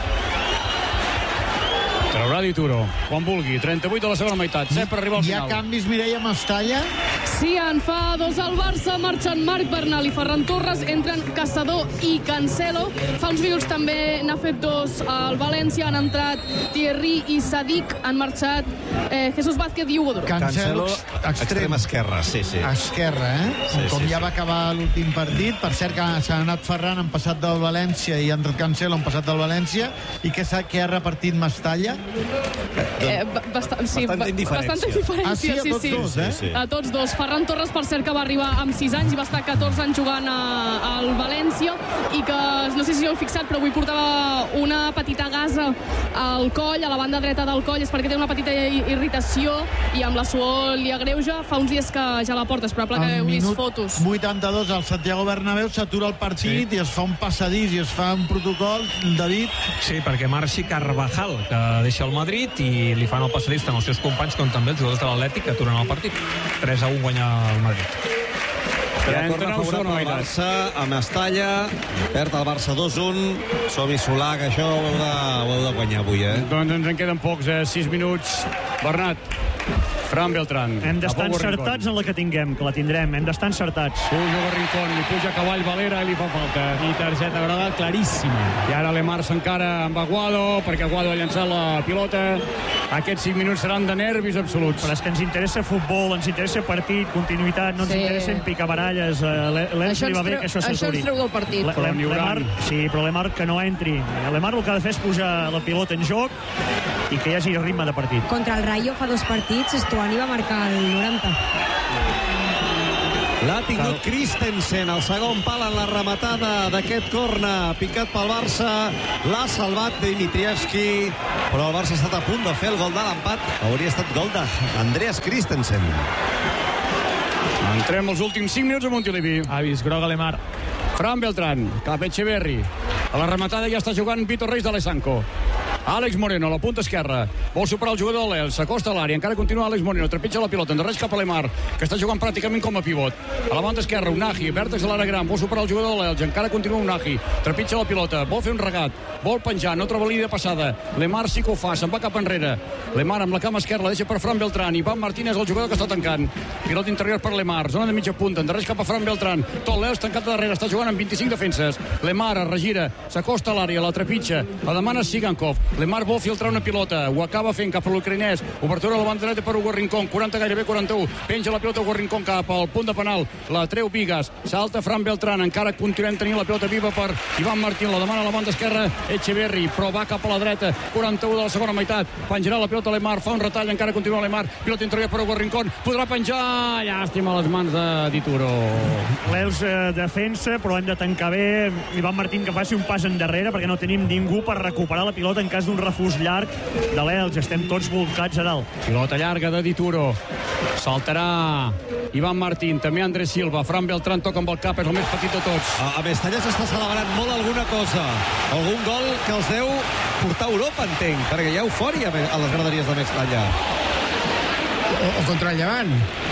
Traurà Dituro, quan vulgui. 38 de la segona meitat. 7 per arribar al final. Hi ha canvis, Mireia Mestalla? Sí, en fa 2 al Barça. Marxen Marc Bernal i Ferran Torres. Entren Caçador i Cancelo. Fa uns minuts també n'ha fet 2 al València. Han entrat Thierry i Sadik. Han marxat Jesús Vázquez i Hugo Duro. Cancelo, extrem esquerra, sí. Esquerra, com ja va acabar l'últim partit. Per cert que s'ha anat Ferran, han passat del València, i ha entrat Cancelo, han passat del València. I què ha repartit Mestalla? Bastanta indiferència. Ah, sí, a tots dos, A tots dos. Ferran Torres, per cert, que va arribar amb 6 anys i va estar 14 anys jugant al València, i que, no sé si heu fixat, però avui portava una petita gasa al coll, a la banda dreta del coll, és perquè té una petita irritació i amb la suor li agreuja. Fa uns dies que ja la porta, és probable que heu vist fotos. 82 al Santiago Bernabéu, s'atura el partit i es fa un passadís i es fa un protocol, David. Sí, perquè marxi Carvajal, que deixa el Madrid, i li fan el passadís tant els seus companys com també els jugadors de l'Atlètic, que aturen el partit. 3-1 guanya el Madrid. Corna favorable al Barça, amb Estalla, perd el Barça 2-1. Som-hi, Solà, que això ho heu de guanyar avui, Doncs ens en queden pocs, 6 minuts. Bernat, Fran Beltrán. Hem d'estar encertats en la que tinguem, que la tindrem. Hem d'estar encertats. Puja Rincón, li puja a cavall Valera i li fa falta. I targeta groga claríssima. I ara Lemar s'encara amb Aguado, perquè Aguado ha llançat la pilota. Aquests 5 minuts seran de nervis absoluts. Però és que ens interessa futbol, ens interessa partit, continuïtat, no ens interessen picabaralles. L'Elx li va bé que això s'aturi. Això ens treu del partit. Sí, però Lemar que no entri. Lemar el que ha de fer és posar la pilota en joc i que hi hagi ritme de partit. Contra el Rayo fa 2 partits, Estuani va marcar el 90. L'ha tingut Christensen, el segon pal en la rematada d'aquest corna, picat pel Barça, l'ha salvat Dimitrievski, però el Barça ha estat a punt de fer el gol de l'empat. Hauria estat gol d'Andreas Christensen. Entrem els últims 5 minuts a Montilivi. Ha vist groga Lemar. Fran Beltrán, cap Echeverri. A la rematada ja està jugant Vitor Reis d'Alessanco. Àlex Moreno, a la punta esquerra. Vol superar el jugador de l'Elx, s'acosta a l'àrea, encara continua Àlex Moreno, trepitja la pilota, endarreix cap a Lemar, que està jugant pràcticament com a pivot. A la banda esquerra, Unagi, vèrtex de l'àrea gran, vol superar el jugador de l'Elx, encara continua Unagi, trepitja la pilota, vol fer un regat, vol penjar, no troba línia de passada. Lemar sí que ho fa, se'n va cap enrere. Lemar amb la cama esquerra, la deixa per Fran Beltrán, Ivan Martínez, el jugador que està tancant. Pilota interior per Lemar, zona de mitja punta, endarreix cap a Fran Beltrán, tot l'Elx tancat de darrere, està jugant amb 25 defenses. Lemar es regira, s'acosta a l'àrea, la trepitja, la demana Sigankov. Lemar vol filtrar una pilota, ho acaba fent cap a l'ucraïnès, obertura a la banda dreta per Hugo Rincón, 40 gairebé 41, penja la pilota Hugo Rincón cap al punt de penal, la treu Vigas, salta Fran Beltrán, encara continuem tenint la pilota viva per Ivan Martín, la demana a la banda esquerra Echeverri, però va cap a la dreta, 41 de la segona meitat, penjarà la pilota Lemar, fa un retall, encara continua Lemar, pilota interior per Hugo Rincón, podrà penjar, llàstima a les mans de Dituro. L'Elx defensa, però hem de tancar bé. Ivan Martín que faci un pas endarrere perquè no tenim ningú per recuperar la pilota en cas d'un refús llarg de l'Elx, estem tots volcats a dalt. Pilota llarga de Dituro, saltarà Ivan Martín, també Andrés Silva, Fran Beltrán toca amb el cap, és el més petit de tots. A Mestalla s'està celebrant molt alguna cosa, algun gol que els deu portar a Europa, entenc, perquè hi ha eufòria a les graderies de Mestalla. O contra el Llevant.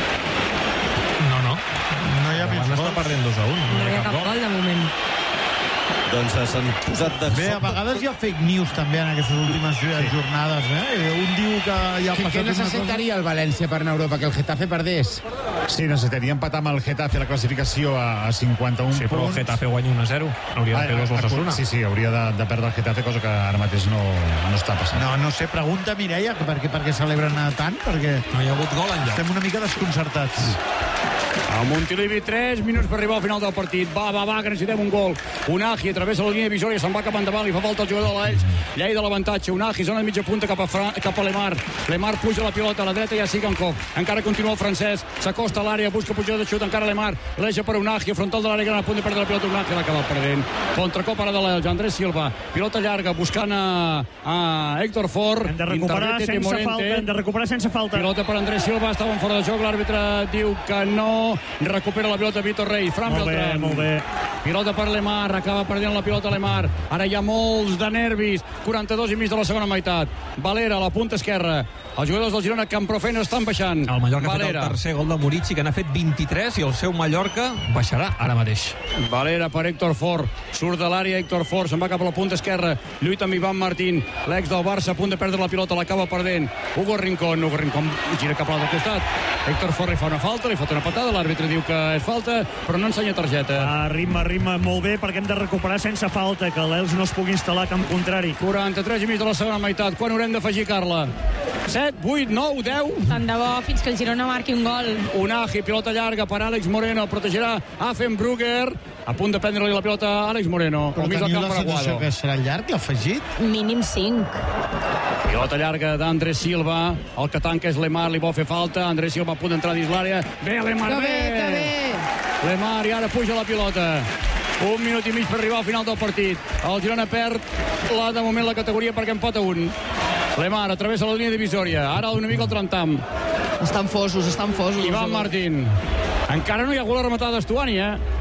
No hi ha més gols. Està perdent 2-1. No hi ha cap gol de moment. Doncs s'han posat de... Bé, a vegades hi ha fake news també en aquestes últimes jornades, Un diu que hi ha passat... Què necessitaria el València per anar a Europa? Que el Getafe perdés? Sí, necessitaria empatar amb el Getafe la classificació a 51 punts. Sí, però el Getafe guanya 1-0. Hauria de fer 2 l'Osasuna. Sí, hauria de perdre el Getafe, cosa que ara mateix no està passant. No sé, pregunta Mireia, per què celebren tant? Perquè no hi ha hagut gol enlloc. Estem una mica desconcertats. A Montilivi, 3 minuts per arribar al final del partit. Va, que necessitem un gol. Unagi travessa la línia divisòria, se'n va cap endavant, li fa falta el jugador de l'Elx. Llei de l'avantatge, Unagi, zona de mitja punta cap a Lemar. Lemar puja la pilota, a la dreta i a Sigankov. Encara continua el francès, s'acosta a l'àrea, busca pujada de xut, encara Lemar, l'eixa per Unagi, frontal de l'àrea gran, a punt de perdre la pilota, Unagi l'ha acabat perdent. Contracop ara de l'Elx, Andrés Silva, pilota llarga, buscant a Héctor Fort. Hem de recuperar sense falta, Pilota per Andrés Silva, estaven fora de joc, l'àrbitre diu que no, recupera la pilota Vitor Reis, Fran Beltrán. Molt bé. Pilota per Lemar, acaba perdent la pilota Lemar. Ara hi ha molts de nervis. 42 i mig de la segona meitat. Valera a la punta esquerra. Els jugadors del Girona Camprofena estan baixant. El Mallorca ha fet el tercer gol de Murici, que n'ha fet 23, i el seu Mallorca baixarà ara mateix. Valera per Héctor Fort. Surt de l'àrea Héctor Fort, se'n va cap a la punta esquerra. Lluita amb Ivan Martín. L'ex del Barça a punt de perdre la pilota, l'acaba perdent. Hugo Rincón gira cap a l'altre costat. Héctor Fort li fa una falta, li fot una patada, l'àrbitre diu que és falta, però no ensenya targeta. Ritme molt bé, perquè hem de recuperar sense falta, que l'Elx no es pugui instal·lar a camp contrari. 43 i mig de la segona meitat. Quan haurem d'afegir, Carla? 7, 8, 9, 10. Tant de bo fins que el Girona marqui un gol. Unagi, pilota llarga per Àlex Moreno, protegirà Affenbrugger. A punt de prendre-li la pilota a Àlex Moreno. Però teniu la sensació que serà llarg, l'afegit? Mínim 5. Pilota llarga d'Andrés Silva, el que tanca és Lemar, li vol fer falta, Andrés Silva a punt d'entrar dins l'àrea, bé Lemar, bé! Lemar i ara puja la pilota. 1 minut i mig per arribar al final del partit. El Girona perd de moment la categoria perquè empata 1. Lemar travessa la línia divisòria, ara una mica el tram-tam. Estan fosos. Ivan Martín. Encara no hi ha hagut la rematada d'Estuani,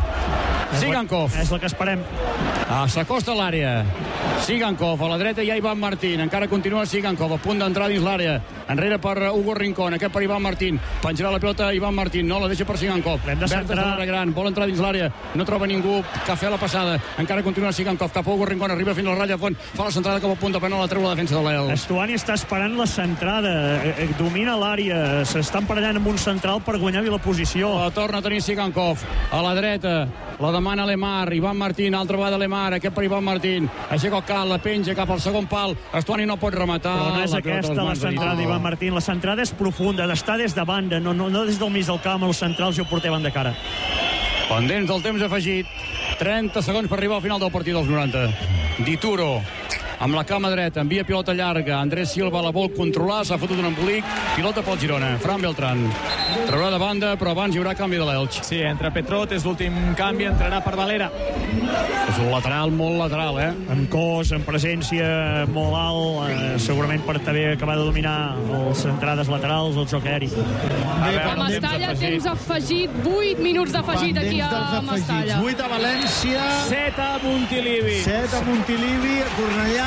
Sigankov. És el que esperem. S'acosta a l'àrea. Sigankov, a la dreta hi ha Ivan Martín. Encara continua Sigankov, a punt d'entrar dins l'àrea. Enrere per Hugo Rincón, aquest per Ivan Martín. Penjarà la pilota Ivan Martín, no la deixa per Sigankov. Bertes de l'àrea gran, vol entrar dins l'àrea. No troba ningú, cafè a la passada. Encara continua Sigankov, cap a Hugo Rincón, arriba fins a la ratlla de fons, fa la centrada com a punt de penal, la treu la defensa de l'Elx. Estuani està esperant la centrada, domina l'àrea, s'està emparellant amb un central per guanyar-li la posició. La torna a tenir Sigankov, a la dreta, la demana Lemar, Ivan Martín, altra vegada Lemar, aquest per Ivan Martín, aixeca el cal, la penja cap al segon pal, Estuani no pot rematar. Però no és aquesta la centrada d'Ivan Martín, la centrada és profunda, està des de banda, no des del mig del camp, els centrals i ho portem de cara. Pendents del temps afegit, 30 segons per arribar al final del partit dels 90. Dituro, amb la cama dreta, envia pilota llarga, Andrés Silva la vol controlar, s'ha fotut un embolic, pilota pel Girona, Fran Beltrán. Traurà de banda, però abans hi haurà canvi de l'Elx. Sí, entra Petrot, és l'últim canvi, entrarà per Valera. És un lateral, molt lateral, Amb cos, amb presència molt alt, segurament per també acabar de dominar les entrades laterals, el joc aeri. A Mestalla, temps afegit, 8 minuts d'afegit aquí a Mestalla. 8 a València. 7 a Montilivi. 7 a Montilivi, a Cornellà.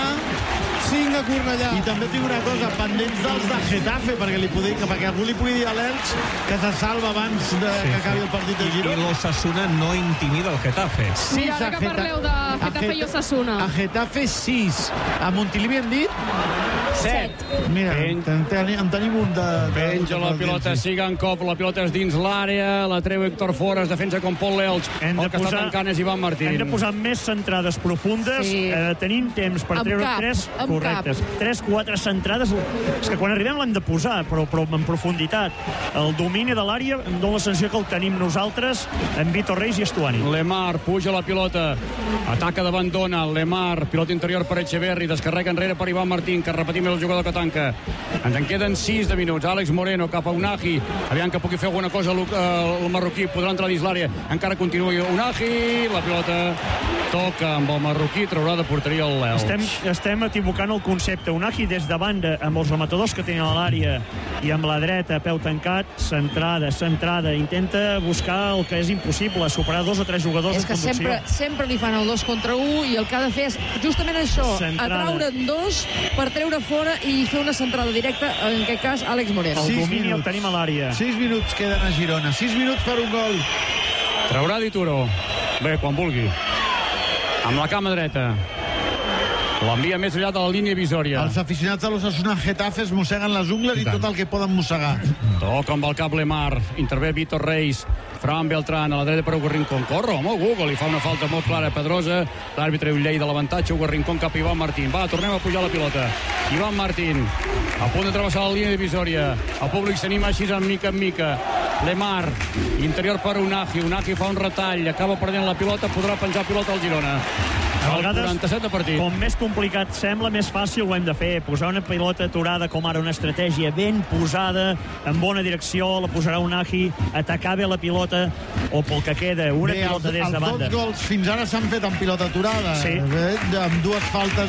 5 a Cornellà. I també tinc una cosa, pendents dels de Getafe, perquè algú li pugui dir a l'Elx que se salva abans que acabi el partit de Girona. I l'Osasuna no intimida el Getafe. Mira, ara que parleu de Getafe i Osasuna. A Getafe 6. A Montilivi hem dit? 7. Mira, en tenim un de... Penja la pilota Sigankov, la pilota és dins l'àrea, la treu Héctor Fores, defensa com Pol l'Elx. El que està tancant és Ivan Martín. Hem de posar més centrades profundes, tenim temps per treure 3-4 centrades. És que quan arribem l'hem de posar, però en profunditat. El domini de l'àrea em dóna la sensació que el tenim nosaltres amb Vitor Reis i Estuani. Lemar puja la pilota, ataca davant Dona, Lemar, pilota interior per Echeverri, descarrega enrere per Ivan Martín, que repetim el jugador que tanca. Ens en queden 6 de minuts. Àlex Moreno cap a Unagi, aviam que pugui fer alguna cosa el marroquí, podrà entrar dins l'àrea, encara continua Unagi, la pilota toca amb el marroquí, traurà de porteria el l'Elx. Estem equivocant el concepte. Unagi des de banda, amb els rematadors que tenen a l'àrea i amb la dreta, peu tancat, centrada, intenta buscar el que és impossible, superar 2 o 3 jugadors en conducció. És que sempre li fan el 2 contra 1 i el que ha de fer és justament això, atraure'n 2 per treure fora i fer una centrada directa, en aquest cas Àlex Moreno. El domini el tenim a l'àrea. 6 minuts queden a Girona, 6 minuts per un gol. Traurà Dituro. Bé, quan vulgui. Amb la cama dreta. L'envia més enllà de la línia visòria. Els aficionats de l'Osasuna Getafe es mosseguen les ungles i tot el que poden mossegar. Toca amb el cap Lemar. Intervé Vitor Reis. Fran Beltrán a la dreta per Hugo Rincón. Corre, home, Hugo, li fa una falta molt clara a Pedrosa. L'àrbitre llei de l'avantatge. Hugo Rincón cap a Ivan Martín. Va, tornem a pujar la pilota. Ivan Martín, a punt de travessar la línia divisòria. El públic s'anima així en mica. Lemar, interior per Unagi. Unagi fa un retall, acaba perdent la pilota, podrà penjar pilota al Girona. A vegades, 47 de partit. Com més complicat sembla, més fàcil ho hem de fer. Posar una pilota aturada, com ara una estratègia ben posada, en bona direcció, la posarà Unagi, atacar bé la pilota, o pel que queda, una pilota des de banda. Els 2 gols fins ara s'han fet amb pilota aturada. Sí. Amb 2 faltes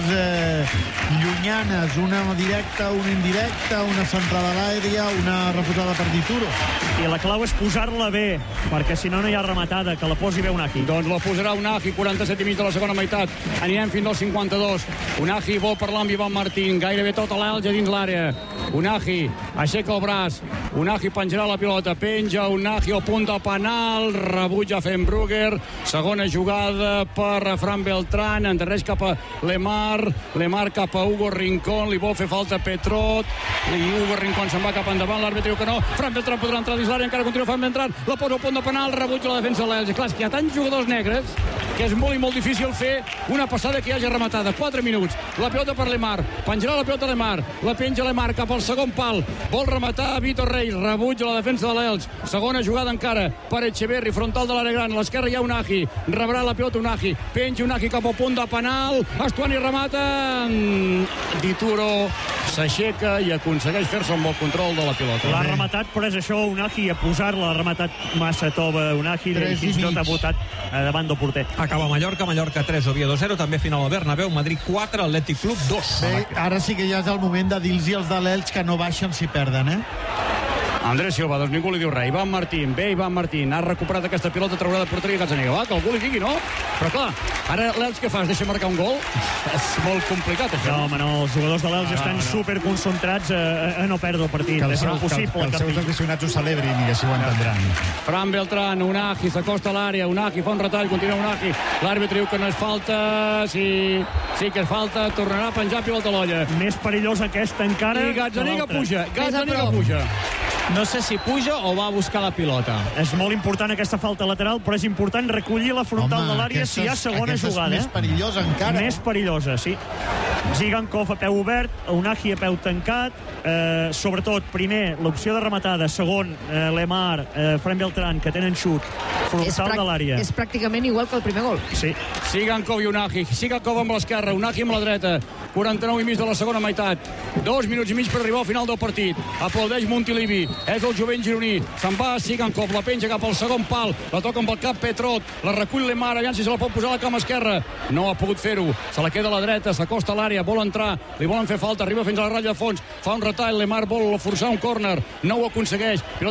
llunyanes, una directa, una indirecta, una centrada a l'àrea, una refusada per Dituro. I la clau és posar-la bé, perquè si no hi ha rematada, que la posi bé Unagi. Doncs la posarà Unagi, 47 i mig de la segona meitat. Anirem fins al 52. Unagi vol parlar amb Ivan Martín, gairebé tota l'Elx dins l'àrea. Unagi aixeca el braç, Unagi penjarà la pilota, penja Unagi al punt de penal, rebutja Fenbrugger, segona jugada per Fran Beltrán, endarreix cap a Lemar cap a Hugo Rincón, li vol fer falta Petrot, i Hugo Rincón se'n va cap endavant, l'àrbitre diu que no, Fran Beltrán podrà entrar dins l'àrea, encara continua Fran Beltrán, la posa al punt de penal, rebutja la defensa de l'Elx. Clar, és que hi ha tants jugadors negres que és molt i molt difícil fer una passada que hi hagi rematada. 4 minuts, la pilota per Lemar, penjarà la pilota Lemar, la penja Lemar cap al segon pal, vol rematar Vitor Reis, rebutja la defensa de l'Elx, segona jugada encara per Echeverri, frontal de l'àrea gran, a l'esquerra hi ha Unagi, rebrà la pilota Unagi, penja Unagi cap al punt de penal, Estuani remata, Dituro s'aixeca i aconsegueix fer-se un bon control de la pilota. L'ha rematat, però és això, Unagi a posar-la, l'ha rematat massa tova Unagi, i fins i tot ha votat davant del porter. Acaba Mallorca 3, Oviedo 0, també final al Bernabéu, Madrid 4, Atlètic Club 2. Bé, ara sí que ja és el moment de dir-los als de l'Elx que no baixen si perden, Andrés Silva, doncs ningú li diu res. Ivan Martín, Ivan Martín ha recuperat aquesta pilota, traurà de porteria Gazzaniga. Va, que algú li digui, no? Però clar, ara l'Elx què fa? Es deixa marcar un gol? És molt complicat, això. No, home, no, els jugadors de l'Elx estan superconcentrats a no perdre el partit. És impossible. Que els seus aficionats ho celebrin i així ho entendran. Fran Beltrán, Unagi, s'acosta a l'àrea, Unagi fa un retall, continua Unagi. L'àrbitre diu que no és falta, sí que és falta, tornarà a penjar pilota a l'olla. Més perillós aquesta encara. I Gazzaniga puja, No sé si puja o va a buscar la pilota. És molt important aquesta falta lateral, però és important recollir la frontal de l'àrea si hi ha segona jugada. És més perillosa encara. Més perillosa, sí. Zigankov a peu obert, Unagi a peu tancat, sobretot, primer, l'opció de rematada, segon, Lemar, Fran Beltrán, que tenen xut, frontal de l'àrea. És pràcticament igual que el primer gol. Sí. Zigankov i Unagi, Zigankov amb l'esquerra, Unagi amb la dreta, 49 i mig de la segona meitat, 2 minuts i mig per arribar al final del partit. Aplaudeix Montilivi, és el jovent gironí, se'n va Zigankov, la penja cap al segon pal, la toca amb el cap Petrot, la recull Lemar, aviam si se la pot posar a la cama esquerra, no ha pogut fer-ho, se la queda a la dreta, s'acosta a l'àrea, vol entrar, li volen fer falta, arriba fins a la ratlla de fons, fa un retall, Lemar vol forçar un córner, no ho aconsegueix, pilota